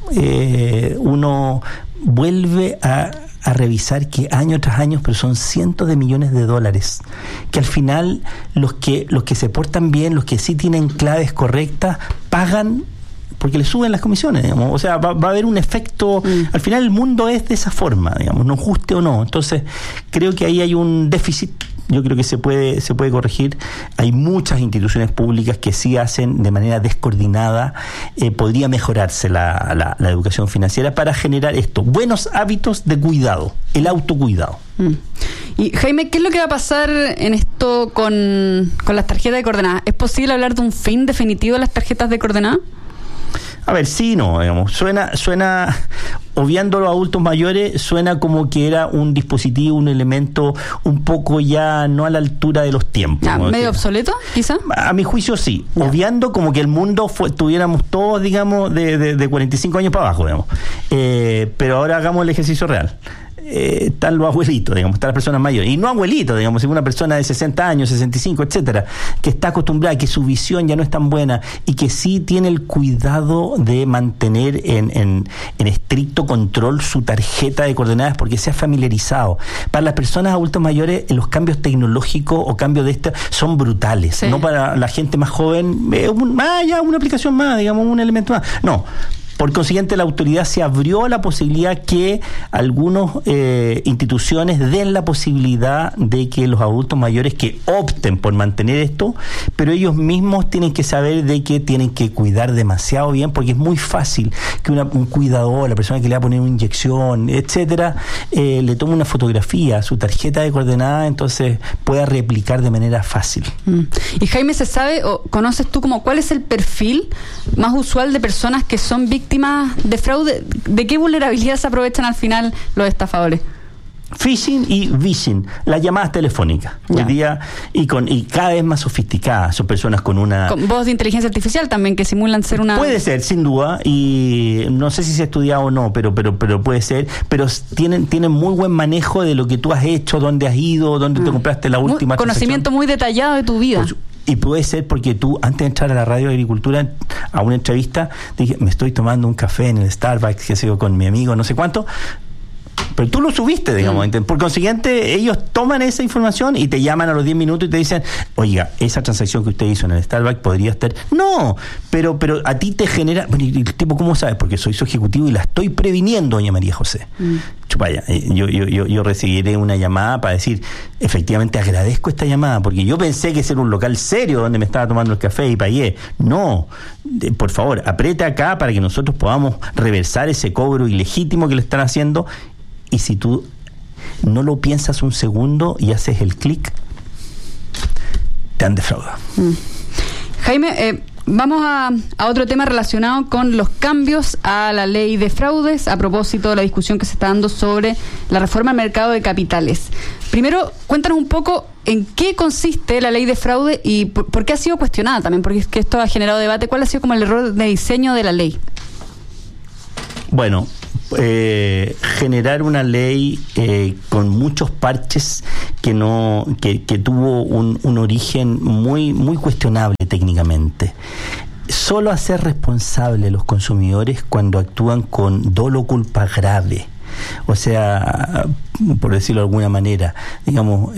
[SPEAKER 17] uno vuelve a revisar que año tras año, pero son cientos de millones de dólares, que al final los que se portan bien, los que sí tienen claves correctas, pagan porque le suben las comisiones, digamos. O sea, va a haber un efecto. Al final el mundo es de esa forma, digamos, nos guste o no. Entonces creo que ahí hay un déficit. Yo creo que se puede corregir. Hay muchas instituciones públicas que sí hacen de manera descoordinada. Podría mejorarse la educación financiera para generar buenos hábitos de cuidado, el autocuidado.
[SPEAKER 16] Y Jaime, ¿qué es lo que va a pasar en esto con las tarjetas de coordenadas? ¿Es posible hablar de un fin definitivo de las tarjetas de coordenadas?
[SPEAKER 17] A ver, sí, no, digamos, suena, obviando a los adultos mayores, suena como que era un dispositivo, un elemento un poco ya no a la altura de los tiempos.
[SPEAKER 16] ¿Medio obsoleto, quizá?
[SPEAKER 17] A mi juicio, sí. Obviando como que el mundo tuviéramos todos, digamos, de 45 años para abajo, digamos. Pero ahora hagamos el ejercicio real. Están los abuelitos, digamos, están las personas mayores, y no abuelitos, digamos, sino una persona de 60 años, 65, etcétera, que está acostumbrada, que su visión ya no es tan buena y que sí tiene el cuidado de mantener en estricto control su tarjeta de coordenadas porque se ha familiarizado. Para las personas adultas mayores, los cambios tecnológicos o cambios de son brutales, sí. No para la gente más joven, una aplicación más, digamos, un elemento más. No. Por consiguiente, la autoridad se abrió a la posibilidad que algunas instituciones den la posibilidad de que los adultos mayores que opten por mantener esto, pero ellos mismos tienen que saber de que tienen que cuidar demasiado bien, porque es muy fácil que un cuidador, la persona que le va a poner una inyección, etcétera, le tome una fotografía a su tarjeta de coordenadas, entonces pueda replicar de manera fácil.
[SPEAKER 16] Y Jaime, ¿se sabe o conoces tú cuál es el perfil más usual de personas que son víctimas de fraude? ¿De qué vulnerabilidad se aprovechan al final los estafadores?
[SPEAKER 17] Phishing y vishing, las llamadas telefónicas hoy día y cada vez más sofisticadas. Son personas con
[SPEAKER 16] voz de inteligencia artificial también, que simulan ser una...
[SPEAKER 17] Puede ser, sin duda, y no sé si se ha estudiado o no, pero puede ser, pero tienen muy buen manejo de lo que tú has hecho, dónde has ido, dónde te compraste la última
[SPEAKER 16] conocimiento muy detallado de tu vida.
[SPEAKER 17] Y puede ser porque tú, antes de entrar a la radio de agricultura, a una entrevista, dije, me estoy tomando un café en el Starbucks, que sé yo, con mi amigo, no sé cuánto, pero tú lo subiste, digamos. Por consiguiente, ellos toman esa información y te llaman a los 10 minutos y te dicen, oiga, esa transacción que usted hizo en el Starbucks podría estar... No, pero a ti te genera... Bueno, ¿y el tipo cómo sabes? Porque soy su ejecutivo y la estoy previniendo, doña María José. Chupaya, yo recibiré una llamada para decir, efectivamente agradezco esta llamada, porque yo pensé que era un local serio donde me estaba tomando el café y pagué. No, por favor, apriete acá para que nosotros podamos reversar ese cobro ilegítimo que le están haciendo. Y si tú no lo piensas un segundo y haces el clic, te han defraudado.
[SPEAKER 16] Jaime, Vamos a otro tema relacionado con los cambios a la ley de fraudes, a propósito de la discusión que se está dando sobre la reforma al mercado de capitales. Primero, cuéntanos un poco en qué consiste la ley de fraude y por qué ha sido cuestionada también, porque es que esto ha generado debate. ¿Cuál ha sido como el error de diseño de la ley?
[SPEAKER 17] Bueno, generar una ley con muchos parches que tuvo un origen muy cuestionable técnicamente. Solo hacer responsable a los consumidores cuando actúan con dolo culpa grave. O sea, por decirlo de alguna manera, digamos,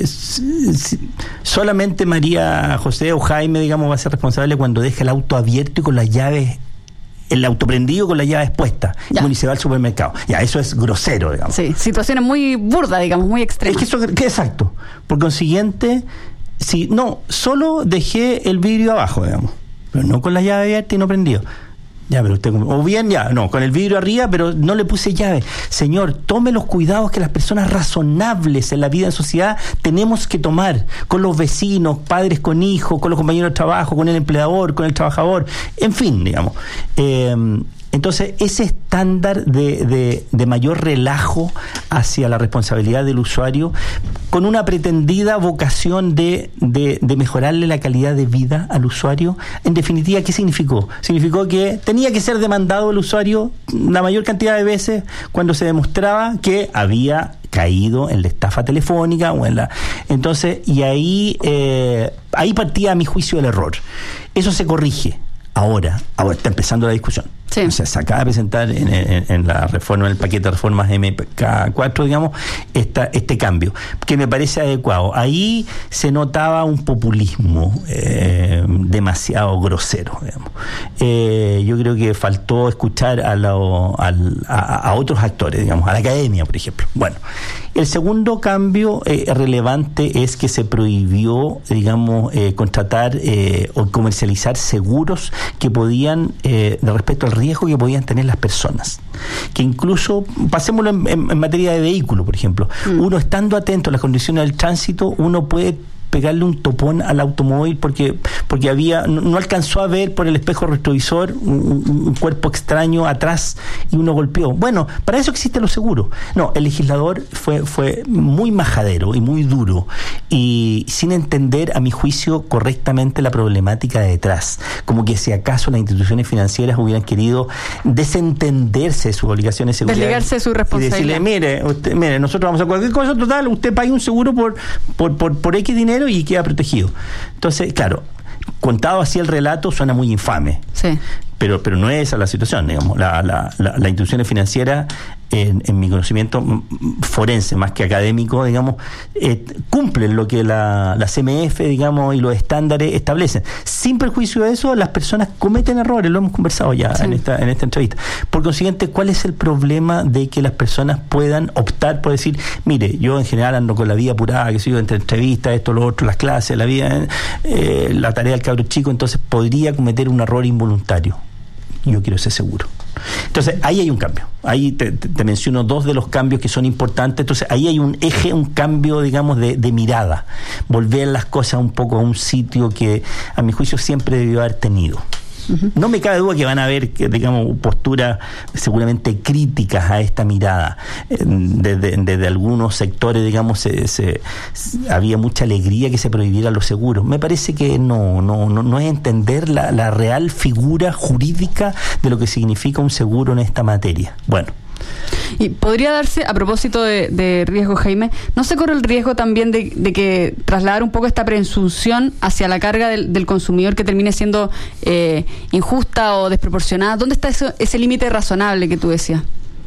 [SPEAKER 17] solamente María José o Jaime, digamos, va a ser responsable cuando deja el auto abierto y con las llaves, el auto prendido con la llave expuesta, y se va al supermercado. Ya, eso es grosero, digamos.
[SPEAKER 16] Sí, situaciones muy burdas, digamos, muy extremas.
[SPEAKER 17] Es que eso, exacto. Por consiguiente, si no, solo dejé el vidrio abajo, digamos, pero no con la llave abierta y no prendido. Ya, pero usted, o bien con el vidrio arriba, pero no le puse llave. Señor, tome los cuidados que las personas razonables en la vida en sociedad tenemos que tomar con los vecinos, padres con hijos, con los compañeros de trabajo, con el empleador, con el trabajador, en fin, digamos. Entonces, ese estándar de mayor relajo hacia la responsabilidad del usuario, con una pretendida vocación de mejorarle la calidad de vida al usuario, en definitiva, ¿qué significó? Significó que tenía que ser demandado el usuario la mayor cantidad de veces cuando se demostraba que había caído en la estafa telefónica o en la... Entonces, y ahí partía a mi juicio el error. Eso se corrige. Ahora está empezando la discusión. Sí. O sea, se acaba de presentar en la reforma, en el paquete de reformas MK4, digamos, este cambio, que me parece adecuado. Ahí se notaba un populismo demasiado grosero, digamos. Yo creo que faltó escuchar a otros actores, digamos, a la academia, por ejemplo. Bueno, el segundo cambio relevante es que se prohibió, digamos, contratar o comercializar seguros que podían, de respecto al riesgo que podían tener las personas. Que incluso, pasémoslo en materia de vehículo, por ejemplo, uno estando atento a las condiciones del tránsito, uno puede pegarle un topón al automóvil porque no alcanzó a ver por el espejo retrovisor un cuerpo extraño atrás y uno golpeó. Bueno, para eso existen los seguros. No, el legislador fue muy majadero y muy duro y sin entender, a mi juicio, correctamente la problemática de detrás. Como que si acaso las instituciones financieras hubieran querido desentenderse de sus obligaciones de seguridad.
[SPEAKER 16] Desligarse de su responsabilidad.
[SPEAKER 17] Y decirle, mire, nosotros vamos a cualquier cosa, total, usted pague un seguro por X dinero y queda protegido. Entonces, claro, contado así el relato suena muy infame. Sí. Pero no es esa la situación, digamos. Las instituciones financieras, en mi conocimiento forense, más que académico, digamos, cumplen lo que la CMF, digamos, y los estándares establecen. Sin perjuicio de eso, las personas cometen errores, lo hemos conversado ya en esta entrevista. Por consiguiente, ¿cuál es el problema de que las personas puedan optar por decir, mire, yo en general ando con la vida apurada, que soy entre entrevistas, esto, lo otro, las clases, la vida, la tarea del cabro chico, entonces podría cometer un error involuntario? Yo quiero ser seguro. Entonces, ahí hay un cambio. Ahí te menciono dos de los cambios que son importantes. Entonces, ahí hay un eje, un cambio, digamos, de mirada. Volver las cosas un poco a un sitio que, a mi juicio, siempre debió haber tenido. No me cabe duda que van a haber, digamos, posturas seguramente críticas a esta mirada. Desde algunos sectores, digamos, había mucha alegría que se prohibieran los seguros. Me parece que no es entender la real figura jurídica de lo que significa un seguro en esta materia. Bueno.
[SPEAKER 16] Y podría darse, a propósito de riesgo, Jaime, ¿no se corre el riesgo también de que trasladar un poco esta presunción hacia la carga del consumidor que termine siendo injusta o desproporcionada? ¿Dónde está ese límite razonable que tú decías?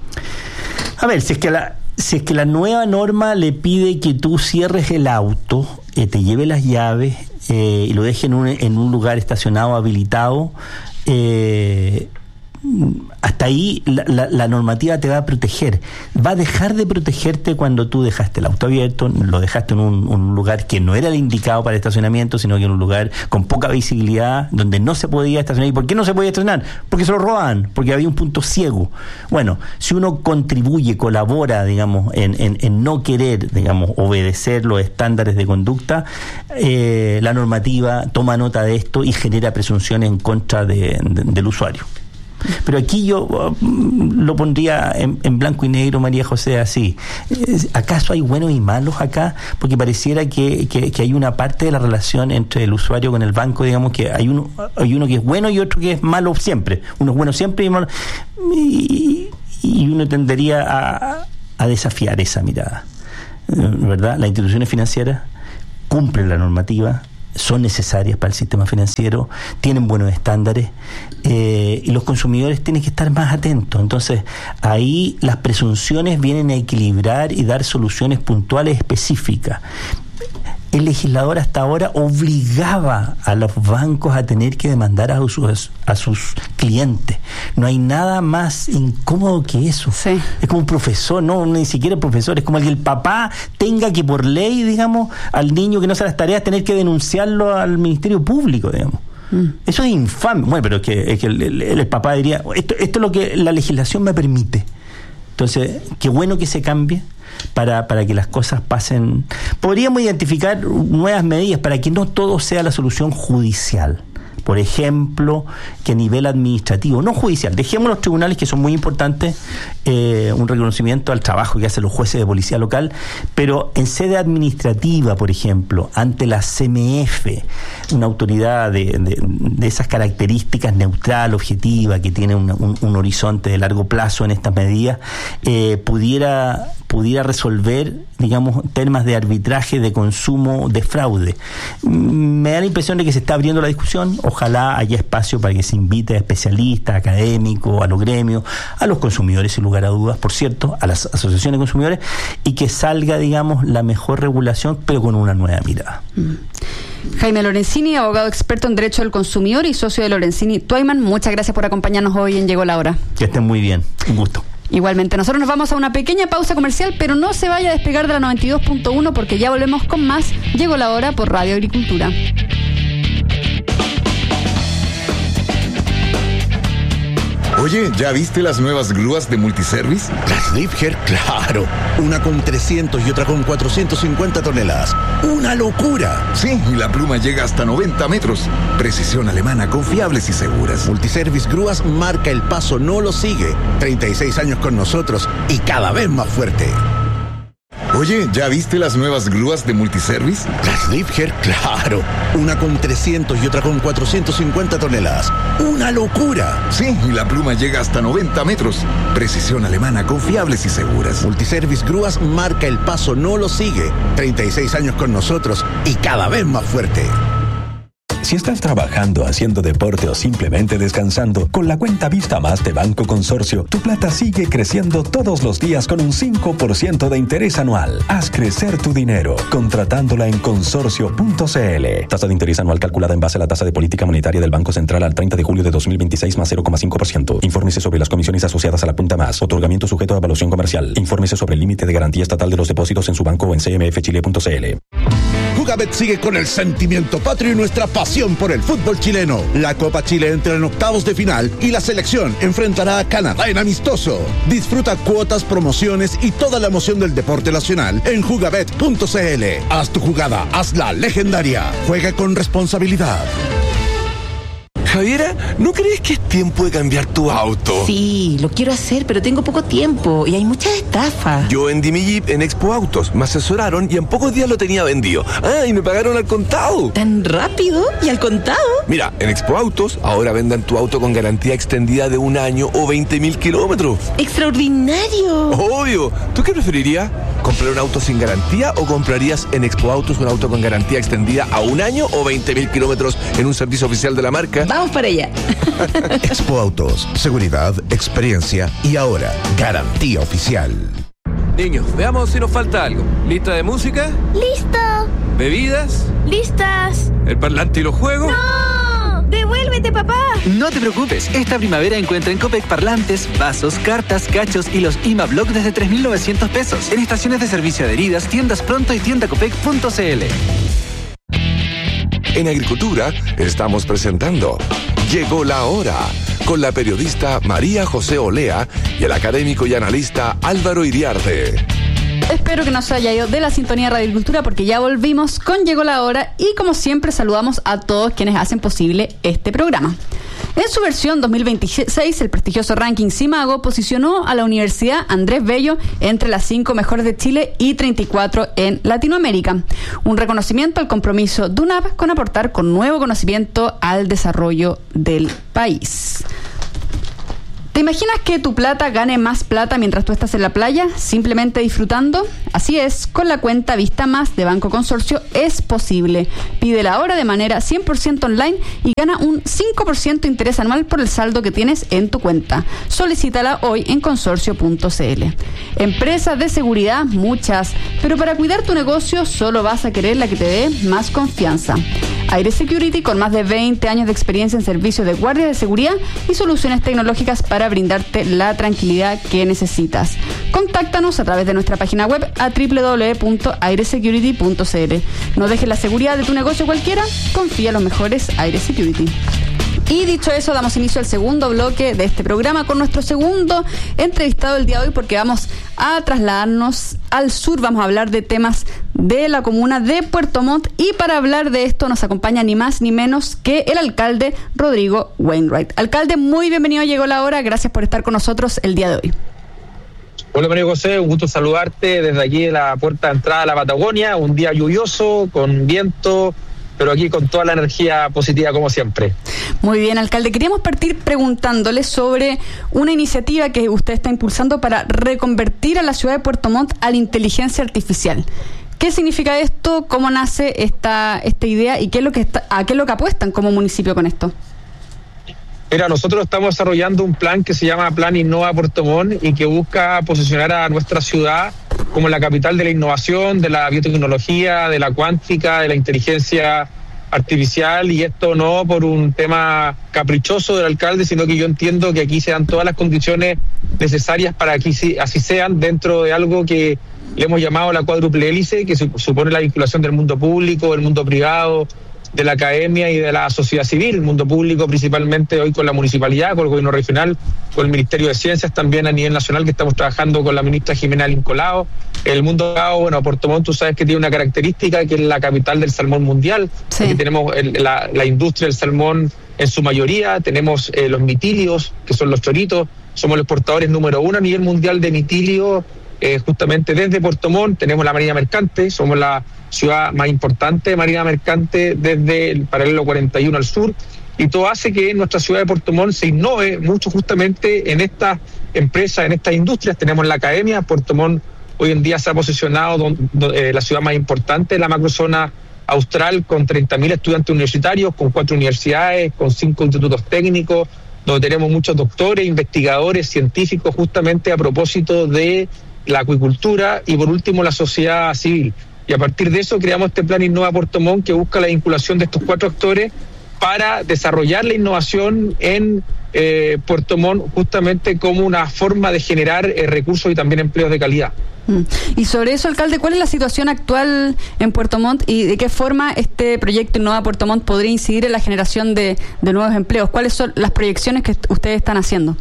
[SPEAKER 17] A ver, si es que la nueva norma le pide que tú cierres el auto, te lleve las llaves y lo dejes en un lugar estacionado, habilitado, hasta ahí la normativa te va a proteger. Va a dejar de protegerte cuando tú dejaste el auto abierto, lo dejaste en un lugar que no era el indicado para el estacionamiento, sino que en un lugar con poca visibilidad, donde no se podía estacionar. ¿Y por qué no se podía estacionar? Porque se lo robaban, porque había un punto ciego. Bueno, si uno contribuye, colabora, digamos, en no querer, digamos, obedecer los estándares de conducta, la normativa toma nota de esto y genera presunciones en contra del usuario. Pero aquí yo lo pondría en blanco y negro, María José, así. ¿Acaso hay buenos y malos acá? Porque pareciera que hay una parte de la relación entre el usuario con el banco, digamos, que hay uno que es bueno y otro que es malo siempre. Uno es bueno siempre y malo. Y uno tendería a desafiar esa mirada, ¿verdad? Las instituciones financieras cumplen la normativa, son necesarias para el sistema financiero, tienen buenos estándares, y los consumidores tienen que estar más atentos. Entonces, ahí las presunciones vienen a equilibrar y dar soluciones puntuales específicas. El legislador hasta ahora obligaba a los bancos a tener que demandar a sus clientes. No hay nada más incómodo que eso. Sí. Es como un profesor, no, ni siquiera el profesor, es como que el papá tenga que por ley, digamos, al niño que no hace las tareas, tener que denunciarlo al Ministerio Público, digamos. Eso es infame. Bueno, pero es que el papá diría, esto es lo que la legislación me permite. Entonces, qué bueno que se cambie para que las cosas pasen. Podríamos identificar nuevas medidas para que no todo sea la solución judicial. Por ejemplo, que a nivel administrativo, no judicial, dejemos los tribunales, que son muy importantes, un reconocimiento al trabajo que hacen los jueces de policía local, pero en sede administrativa, por ejemplo, ante la CMF, una autoridad de esas características neutral, objetiva, que tiene un horizonte de largo plazo en estas medidas, pudiera resolver, digamos, temas de arbitraje, de consumo, de fraude. Me da la impresión de que se está abriendo la discusión. Ojalá haya espacio para que se invite a especialistas, académicos, a los gremios, a los consumidores, sin lugar a dudas, por cierto, a las asociaciones de consumidores, y que salga, digamos, la mejor regulación, pero con una nueva mirada.
[SPEAKER 16] Jaime Lorenzini, abogado experto en Derecho del Consumidor y socio de Lorenzini Twyman, muchas gracias por acompañarnos hoy en Llegó la Hora.
[SPEAKER 17] Que estén muy bien, un gusto.
[SPEAKER 16] Igualmente, nosotros nos vamos a una pequeña pausa comercial, pero no se vaya a despegar de la 92.1 porque ya volvemos con más Llegó la Hora por Radio Agricultura.
[SPEAKER 6] Oye, ¿ya viste las nuevas grúas de Multiservice?
[SPEAKER 9] Las Liebherr, claro. Una con 300 y otra con 450 toneladas. ¡Una locura!
[SPEAKER 6] Sí, y la pluma llega hasta 90 metros. Precisión alemana, confiables y seguras.
[SPEAKER 9] Multiservice Grúas marca el paso, no lo sigue. 36 años con nosotros y cada vez más fuerte.
[SPEAKER 6] Oye, ¿ya viste las nuevas grúas de Multiservice?
[SPEAKER 9] Las Liebherr, claro. Una con 300 y otra con 450 toneladas. ¡Una locura!
[SPEAKER 6] Sí, y la pluma llega hasta 90 metros. Precisión alemana, confiables y seguras.
[SPEAKER 9] Multiservice Grúas marca el paso, no lo sigue. 36 años con nosotros y cada vez más fuerte.
[SPEAKER 18] Si estás trabajando, haciendo deporte o simplemente descansando, con la cuenta Vista Más de Banco Consorcio, tu plata sigue creciendo todos los días con un 5% de interés anual. Haz crecer tu dinero contratándola en consorcio.cl. Tasa de interés anual calculada en base a la tasa de política monetaria del Banco Central al 30 de julio de 2026 más 0,5%. Infórmese sobre las comisiones asociadas a la cuenta Más. Otorgamiento sujeto a evaluación comercial. Infórmese sobre el límite de garantía estatal de los depósitos en su banco o en cmfchile.cl.
[SPEAKER 9] Jugabet sigue con el sentimiento patrio y nuestra pasión por el fútbol chileno. La Copa Chile entra en octavos de final y la selección enfrentará a Canadá en amistoso. Disfruta cuotas, promociones y toda la emoción del deporte nacional en jugabet.cl. Haz tu jugada, hazla legendaria. Juega con responsabilidad.
[SPEAKER 19] Javiera, ¿no crees que es tiempo de cambiar tu auto?
[SPEAKER 20] Sí, lo quiero hacer, pero tengo poco tiempo y hay muchas estafas.
[SPEAKER 19] Yo vendí mi Jeep en Expo Autos, me asesoraron y en pocos días lo tenía vendido. Ah, y me pagaron al contado.
[SPEAKER 20] ¿Tan rápido? ¿Y al contado?
[SPEAKER 19] Mira, en Expo Autos ahora vendan tu auto con garantía extendida de 1 año o 20.000 kilómetros.
[SPEAKER 20] ¡Extraordinario!
[SPEAKER 19] Obvio. ¿Tú qué preferirías? ¿Comprar un auto sin garantía o comprarías en Expo Autos un auto con garantía extendida a 1 año o 20.000 kilómetros en un servicio oficial de la marca?
[SPEAKER 20] Vamos para allá.
[SPEAKER 9] Expo Autos, seguridad, experiencia y ahora garantía oficial.
[SPEAKER 21] Niños, veamos si nos falta algo. ¿Lista de música?
[SPEAKER 22] ¡Listo!
[SPEAKER 21] ¿Bebidas?
[SPEAKER 22] ¡Listas!
[SPEAKER 21] ¿El parlante y los juegos?
[SPEAKER 22] ¡No! ¡Devuélvete, papá!
[SPEAKER 1] No te preocupes, esta primavera encuentra en Copec parlantes, vasos, cartas, cachos y los IMABlock desde 3.900 pesos. En estaciones de servicio adheridas, tiendas Pronto y tiendacopec.cl.
[SPEAKER 3] En Agricultura estamos presentando Llegó la Hora, con la periodista María José Olea y el académico y analista Álvaro Iriarte.
[SPEAKER 16] Espero que no se haya ido de la sintonía de Radio Agricultura, porque ya volvimos con Llegó la Hora y como siempre saludamos a todos quienes hacen posible este programa. En su versión 2026, el prestigioso ranking CIMAGO posicionó a la Universidad Andrés Bello entre las 5 mejores de Chile y 34 en Latinoamérica. Un reconocimiento al compromiso de UNAP con aportar con nuevo conocimiento al desarrollo del país. ¿Te imaginas que tu plata gane más plata mientras tú estás en la playa, simplemente disfrutando? Así es, con la cuenta Vista Más de Banco Consorcio es posible. Pídela ahora de manera 100% online y gana un 5% de interés anual por el saldo que tienes en tu cuenta. Solicítala hoy en consorcio.cl. Empresas de seguridad, muchas, pero para cuidar tu negocio solo vas a querer la que te dé más confianza. Aire Security, con más de 20 años de experiencia en servicios de guardia de seguridad y soluciones tecnológicas para brindarte la tranquilidad que necesitas. Contáctanos a través de nuestra página web a www.airesecurity.cl. No dejes la seguridad de tu negocio cualquiera, confía en los mejores Aire Security. Y dicho eso, damos inicio al segundo bloque de este programa con nuestro segundo entrevistado del día de hoy, porque vamos a trasladarnos al sur. Vamos a hablar de temas de la comuna de Puerto Montt, y para hablar de esto nos acompaña ni más ni menos que el alcalde Rodrigo Wainwright. Alcalde, muy bienvenido, llegó la hora. Gracias por estar con nosotros el día de hoy.
[SPEAKER 22] Hola María José, un gusto saludarte desde aquí de la puerta de entrada a la Patagonia. Un día lluvioso, con viento, pero aquí con toda la energía positiva como siempre.
[SPEAKER 16] Muy bien, alcalde. Queríamos partir preguntándole sobre una iniciativa que usted está impulsando para reconvertir a la ciudad de Puerto Montt a la inteligencia artificial. ¿Qué significa esto? ¿Cómo nace esta idea? ¿Y qué es lo que apuestan como municipio con esto?
[SPEAKER 22] Mira, nosotros estamos desarrollando un plan que se llama Plan Innova Puerto Montt y que busca posicionar a nuestra ciudad como la capital de la innovación, de la biotecnología, de la cuántica, de la inteligencia artificial, y esto no por un tema caprichoso del alcalde, sino que yo entiendo que aquí se dan todas las condiciones necesarias para que así sean, dentro de algo que le hemos llamado la cuádruple hélice, que supone la vinculación del mundo público, del mundo privado, de la academia y de la sociedad civil. El mundo público principalmente hoy con la municipalidad, con el gobierno regional, con el Ministerio de Ciencias también a nivel nacional, que estamos trabajando con la ministra Jimena Lincolao. El mundo privado, bueno, Puerto Montt, tú sabes que tiene una característica, que es la capital del salmón mundial. Sí. Aquí tenemos la industria del salmón en su mayoría, tenemos los mitilios, que son los choritos, somos los exportadores número 1 a nivel mundial de mitilio, justamente desde Puerto Montt. Tenemos la marina mercante, somos la ciudad más importante de marina mercante desde el paralelo 41 al sur, y todo hace que nuestra ciudad de Puerto Montt se innove mucho justamente en estas empresas, en estas industrias. Tenemos la academia. Puerto Montt hoy en día se ha posicionado la ciudad más importante de la macrozona austral, con 30.000 estudiantes universitarios, con 4 universidades, con 5 institutos técnicos, donde tenemos muchos doctores, investigadores, científicos, justamente a propósito de la acuicultura, y por último la sociedad civil. Y a partir de eso creamos este Plan Innova Puerto Montt, que busca la vinculación de estos 4 actores para desarrollar la innovación en Puerto Montt, justamente como una forma de generar recursos y también empleos de calidad.
[SPEAKER 16] Y sobre eso, alcalde, ¿cuál es la situación actual en Puerto Montt y de qué forma este proyecto Innova Puerto Montt podría incidir en la generación de nuevos empleos? ¿Cuáles son las proyecciones que ustedes están haciendo?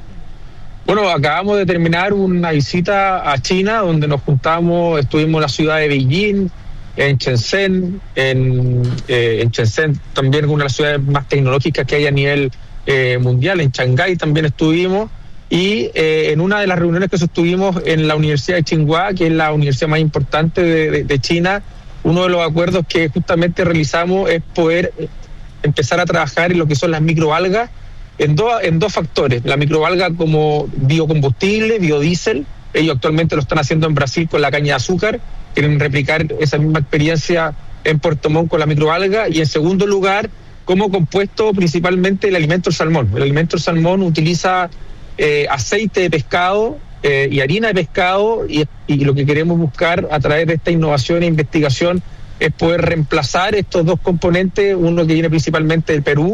[SPEAKER 22] Bueno, acabamos de terminar una visita a China, donde nos juntamos, estuvimos en la ciudad de Beijing, en Shenzhen, en Shenzhen también, una de las ciudades más tecnológicas que hay a nivel mundial. En Shanghái también estuvimos, y en una de las reuniones que sostuvimos en la Universidad de Tsinghua, que es la universidad más importante de China, uno de los acuerdos que justamente realizamos es poder empezar a trabajar en lo que son las microalgas, en dos factores. La microalga como biocombustible, biodiesel. Ellos actualmente lo están haciendo en Brasil con la caña de azúcar. Quieren replicar esa misma experiencia en Puerto Montt con la microalga. Y en segundo lugar, como compuesto principalmente el alimento del salmón. El alimento del salmón utiliza aceite de pescado y harina de pescado, y lo que queremos buscar a través de esta innovación e investigación es poder reemplazar estos dos componentes, uno que viene principalmente del Perú,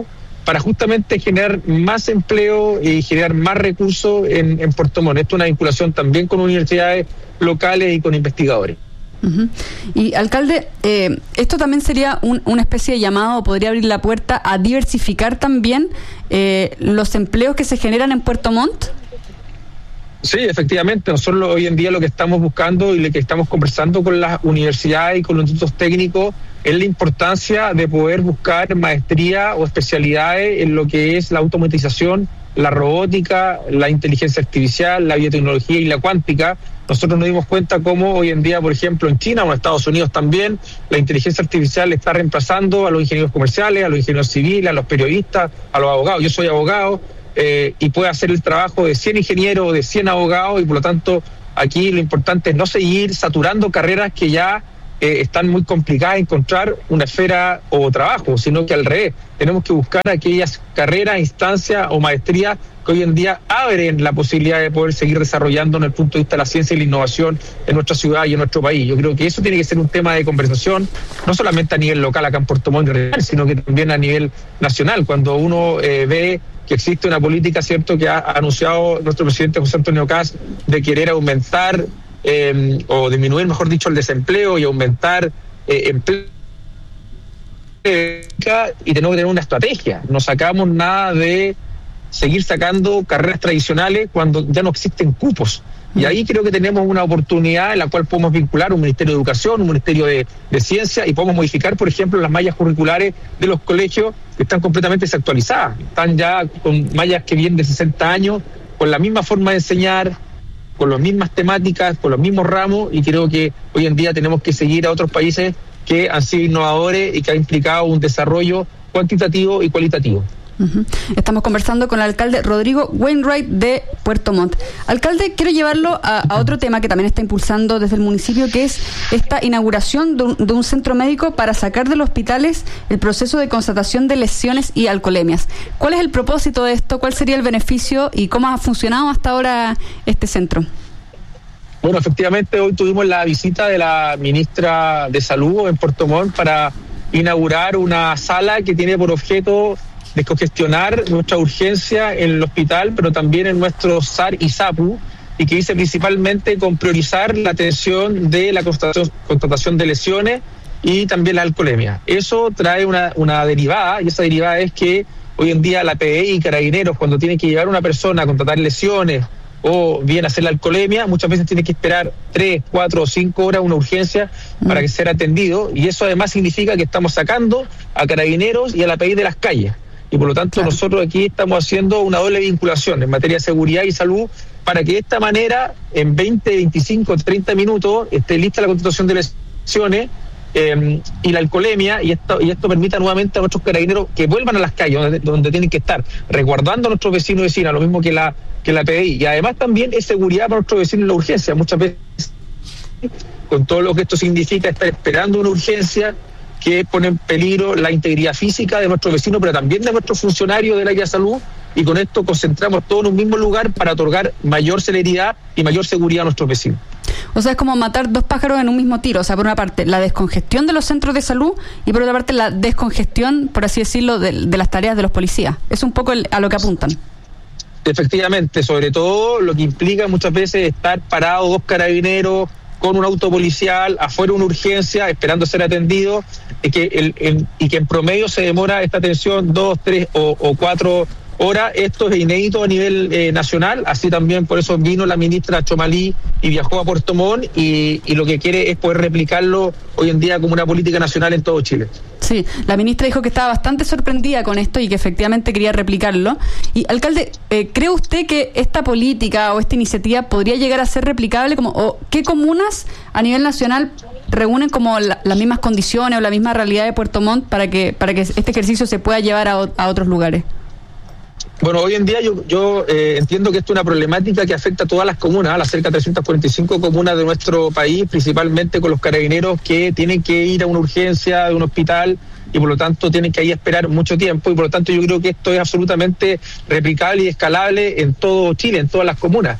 [SPEAKER 22] para justamente generar más empleo y generar más recursos en Puerto Montt. Esto es una vinculación también con universidades locales y con investigadores.
[SPEAKER 16] Uh-huh. Y alcalde, esto también sería una especie de llamado, podría abrir la puerta a diversificar también los empleos que se generan en Puerto Montt.
[SPEAKER 22] Sí, efectivamente, nosotros hoy en día lo que estamos buscando y lo que estamos conversando con las universidades y con los institutos técnicos es la importancia de poder buscar maestría o especialidades en lo que es la automatización, la robótica, la inteligencia artificial, la biotecnología y la cuántica. Nosotros nos dimos cuenta cómo hoy en día, por ejemplo, en China o en Estados Unidos también, la inteligencia artificial está reemplazando a los ingenieros comerciales, a los ingenieros civiles, a los periodistas, a los abogados. Yo soy abogado y puedo hacer el trabajo de 100 ingenieros o de 100 abogados, y por lo tanto aquí lo importante es no seguir saturando carreras que ya están muy complicadas de encontrar una esfera o trabajo, sino que al revés, tenemos que buscar aquellas carreras, instancias o maestrías que hoy en día abren la posibilidad de poder seguir desarrollando en el punto de vista de la ciencia y la innovación en nuestra ciudad y en nuestro país. Yo creo que eso tiene que ser un tema de conversación, no solamente a nivel local acá en Puerto Montt, sino que también a nivel nacional. Cuando uno ve que existe una política, cierto, que ha anunciado nuestro presidente José Antonio Kast de querer aumentar o disminuir, mejor dicho, el desempleo y aumentar empleo, y tenemos que tener una estrategia. No sacamos nada de seguir sacando carreras tradicionales cuando ya no existen cupos. Y ahí creo que tenemos una oportunidad en la cual podemos vincular un Ministerio de Educación, un Ministerio de Ciencia, y podemos modificar, por ejemplo, las mallas curriculares de los colegios que están completamente desactualizadas. Están ya con mallas que vienen de 60 años, con la misma forma de enseñar, con las mismas temáticas, con los mismos ramos, y creo que hoy en día tenemos que seguir a otros países que han sido innovadores y que han implicado un desarrollo cuantitativo y cualitativo.
[SPEAKER 16] Uh-huh. Estamos conversando con el alcalde Rodrigo Wainwright de Puerto Montt. Alcalde, quiero llevarlo a otro tema que también está impulsando desde el municipio, que es esta inauguración de un centro médico para sacar de los hospitales el proceso de constatación de lesiones y alcoholemias. ¿Cuál es el propósito de esto? ¿Cuál sería el beneficio? ¿Y cómo ha funcionado hasta ahora este centro?
[SPEAKER 22] Bueno, efectivamente, hoy tuvimos la visita de la ministra de Salud en Puerto Montt para inaugurar una sala que tiene por objeto descongestionar nuestra urgencia en el hospital, pero también en nuestro SAR y SAPU, y que dice principalmente con priorizar la atención de la constatación de lesiones y también la alcoholemia. Eso trae una derivada, y esa derivada es que hoy en día la PDI y Carabineros, cuando tienen que llevar a una persona a constatar lesiones o bien hacer la alcoholemia, muchas veces tiene que esperar 3, 4 o 5 horas una urgencia para que sea atendido, y eso además significa que estamos sacando a Carabineros y a la PDI de las calles. Y por lo tanto nosotros aquí estamos haciendo una doble vinculación en materia de seguridad y salud para que de esta manera en 20, 25, 30 minutos esté lista la constatación de lesiones y la alcoholemia, y esto permita nuevamente a nuestros carabineros que vuelvan a las calles donde tienen que estar, resguardando a nuestros vecinos y vecinas, lo mismo que la PDI. Y además también es seguridad para nuestros vecinos en la urgencia. Muchas veces, con todo lo que esto significa, estar esperando una urgencia que pone en peligro la integridad física de nuestros vecinos, pero también de nuestros funcionarios del área de salud, y con esto concentramos todo en un mismo lugar para otorgar mayor celeridad y mayor seguridad a nuestros vecinos.
[SPEAKER 16] O sea, es como matar dos pájaros en un mismo tiro. O sea, por una parte, la descongestión de los centros de salud, y por otra parte, la descongestión, por así decirlo, de las tareas de los policías. Es un poco a lo que apuntan.
[SPEAKER 22] Efectivamente, sobre todo lo que implica muchas veces estar parados 2 carabineros con un auto policial afuera de una urgencia esperando ser atendido, y que en promedio se demora esta atención 2, 3 o 4 horas. Esto es inédito a nivel nacional, así también por eso vino la ministra Chomalí y viajó a Puerto Montt, y lo que quiere es poder replicarlo hoy en día como una política nacional en todo Chile.
[SPEAKER 16] Sí, la ministra dijo que estaba bastante sorprendida con esto y que efectivamente quería replicarlo. Y, alcalde, ¿cree usted que esta política o esta iniciativa podría llegar a ser replicable? ¿O qué comunas a nivel nacional reúnen como las mismas condiciones o la misma realidad de Puerto Montt para que este ejercicio se pueda llevar a otros lugares?
[SPEAKER 22] Bueno, hoy en día yo entiendo que esto es una problemática que afecta a todas las comunas, a las cerca de 345 comunas de nuestro país, principalmente con los carabineros que tienen que ir a una urgencia de un hospital y por lo tanto tienen que ahí esperar mucho tiempo, y por lo tanto yo creo que esto es absolutamente replicable y escalable en todo Chile, en todas las comunas.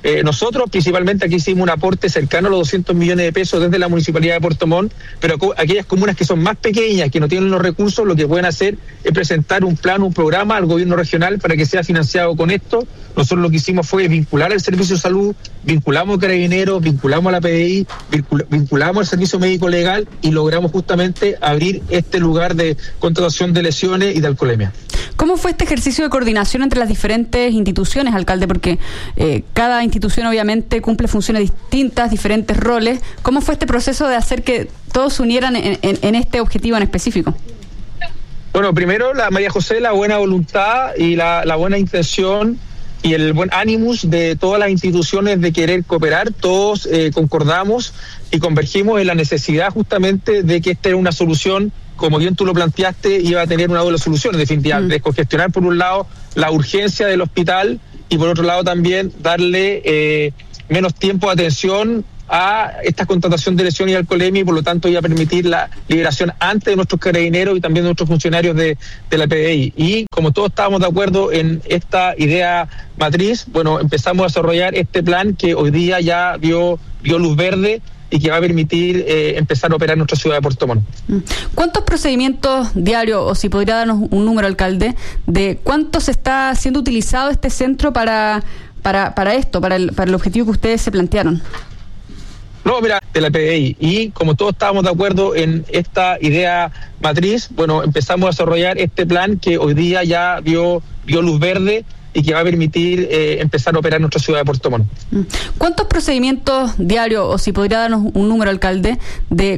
[SPEAKER 22] Nosotros principalmente aquí hicimos un aporte cercano a los 200 millones de pesos desde la Municipalidad de Puerto Montt, pero aquellas comunas que son más pequeñas, que no tienen los recursos, lo que pueden hacer es presentar un plan, un programa al gobierno regional para que sea financiado con esto. Nosotros lo que hicimos fue vincular el servicio de salud, vinculamos a Carabineros, vinculamos a la PDI, vinculamos al servicio médico legal y logramos justamente abrir este lugar de contratación de lesiones y de alcoholemia.
[SPEAKER 16] ¿Cómo fue este ejercicio de coordinación entre las diferentes instituciones, alcalde? Porque cada institución obviamente cumple funciones distintas, diferentes roles. ¿Cómo fue este proceso de hacer que todos se unieran en este objetivo en específico?
[SPEAKER 22] Bueno, primero, María José, la buena voluntad y la buena intención y el buen ánimos de todas las instituciones de querer cooperar. Todos concordamos y convergimos en la necesidad justamente de que esta era una solución, como bien tú lo planteaste, iba a tener una doble solución, en definitiva, descongestionar por un lado la urgencia del hospital y por otro lado también darle menos tiempo de atención a esta contratación de lesión y alcoholemia, y por lo tanto iba a permitir la liberación antes de nuestros carabineros y también de nuestros funcionarios de la PDI. Y como todos estábamos de acuerdo en esta idea matriz, bueno, empezamos a desarrollar este plan que hoy día ya vio luz verde y que va a permitir empezar a operar en nuestra ciudad de Puerto Montt.
[SPEAKER 16] ¿Cuántos procedimientos diarios, o si podría darnos un número, alcalde, de cuántos está siendo utilizado este centro para esto, para el objetivo que ustedes se plantearon?
[SPEAKER 22] No, mira, de la PDI. Y como todos estábamos de acuerdo en esta idea matriz, bueno, empezamos a desarrollar este plan que hoy día ya vio luz verde y que va a permitir empezar a operar en nuestra ciudad de Puerto Montt.
[SPEAKER 16] ¿Cuántos procedimientos diarios, o si podría darnos un número, alcalde, de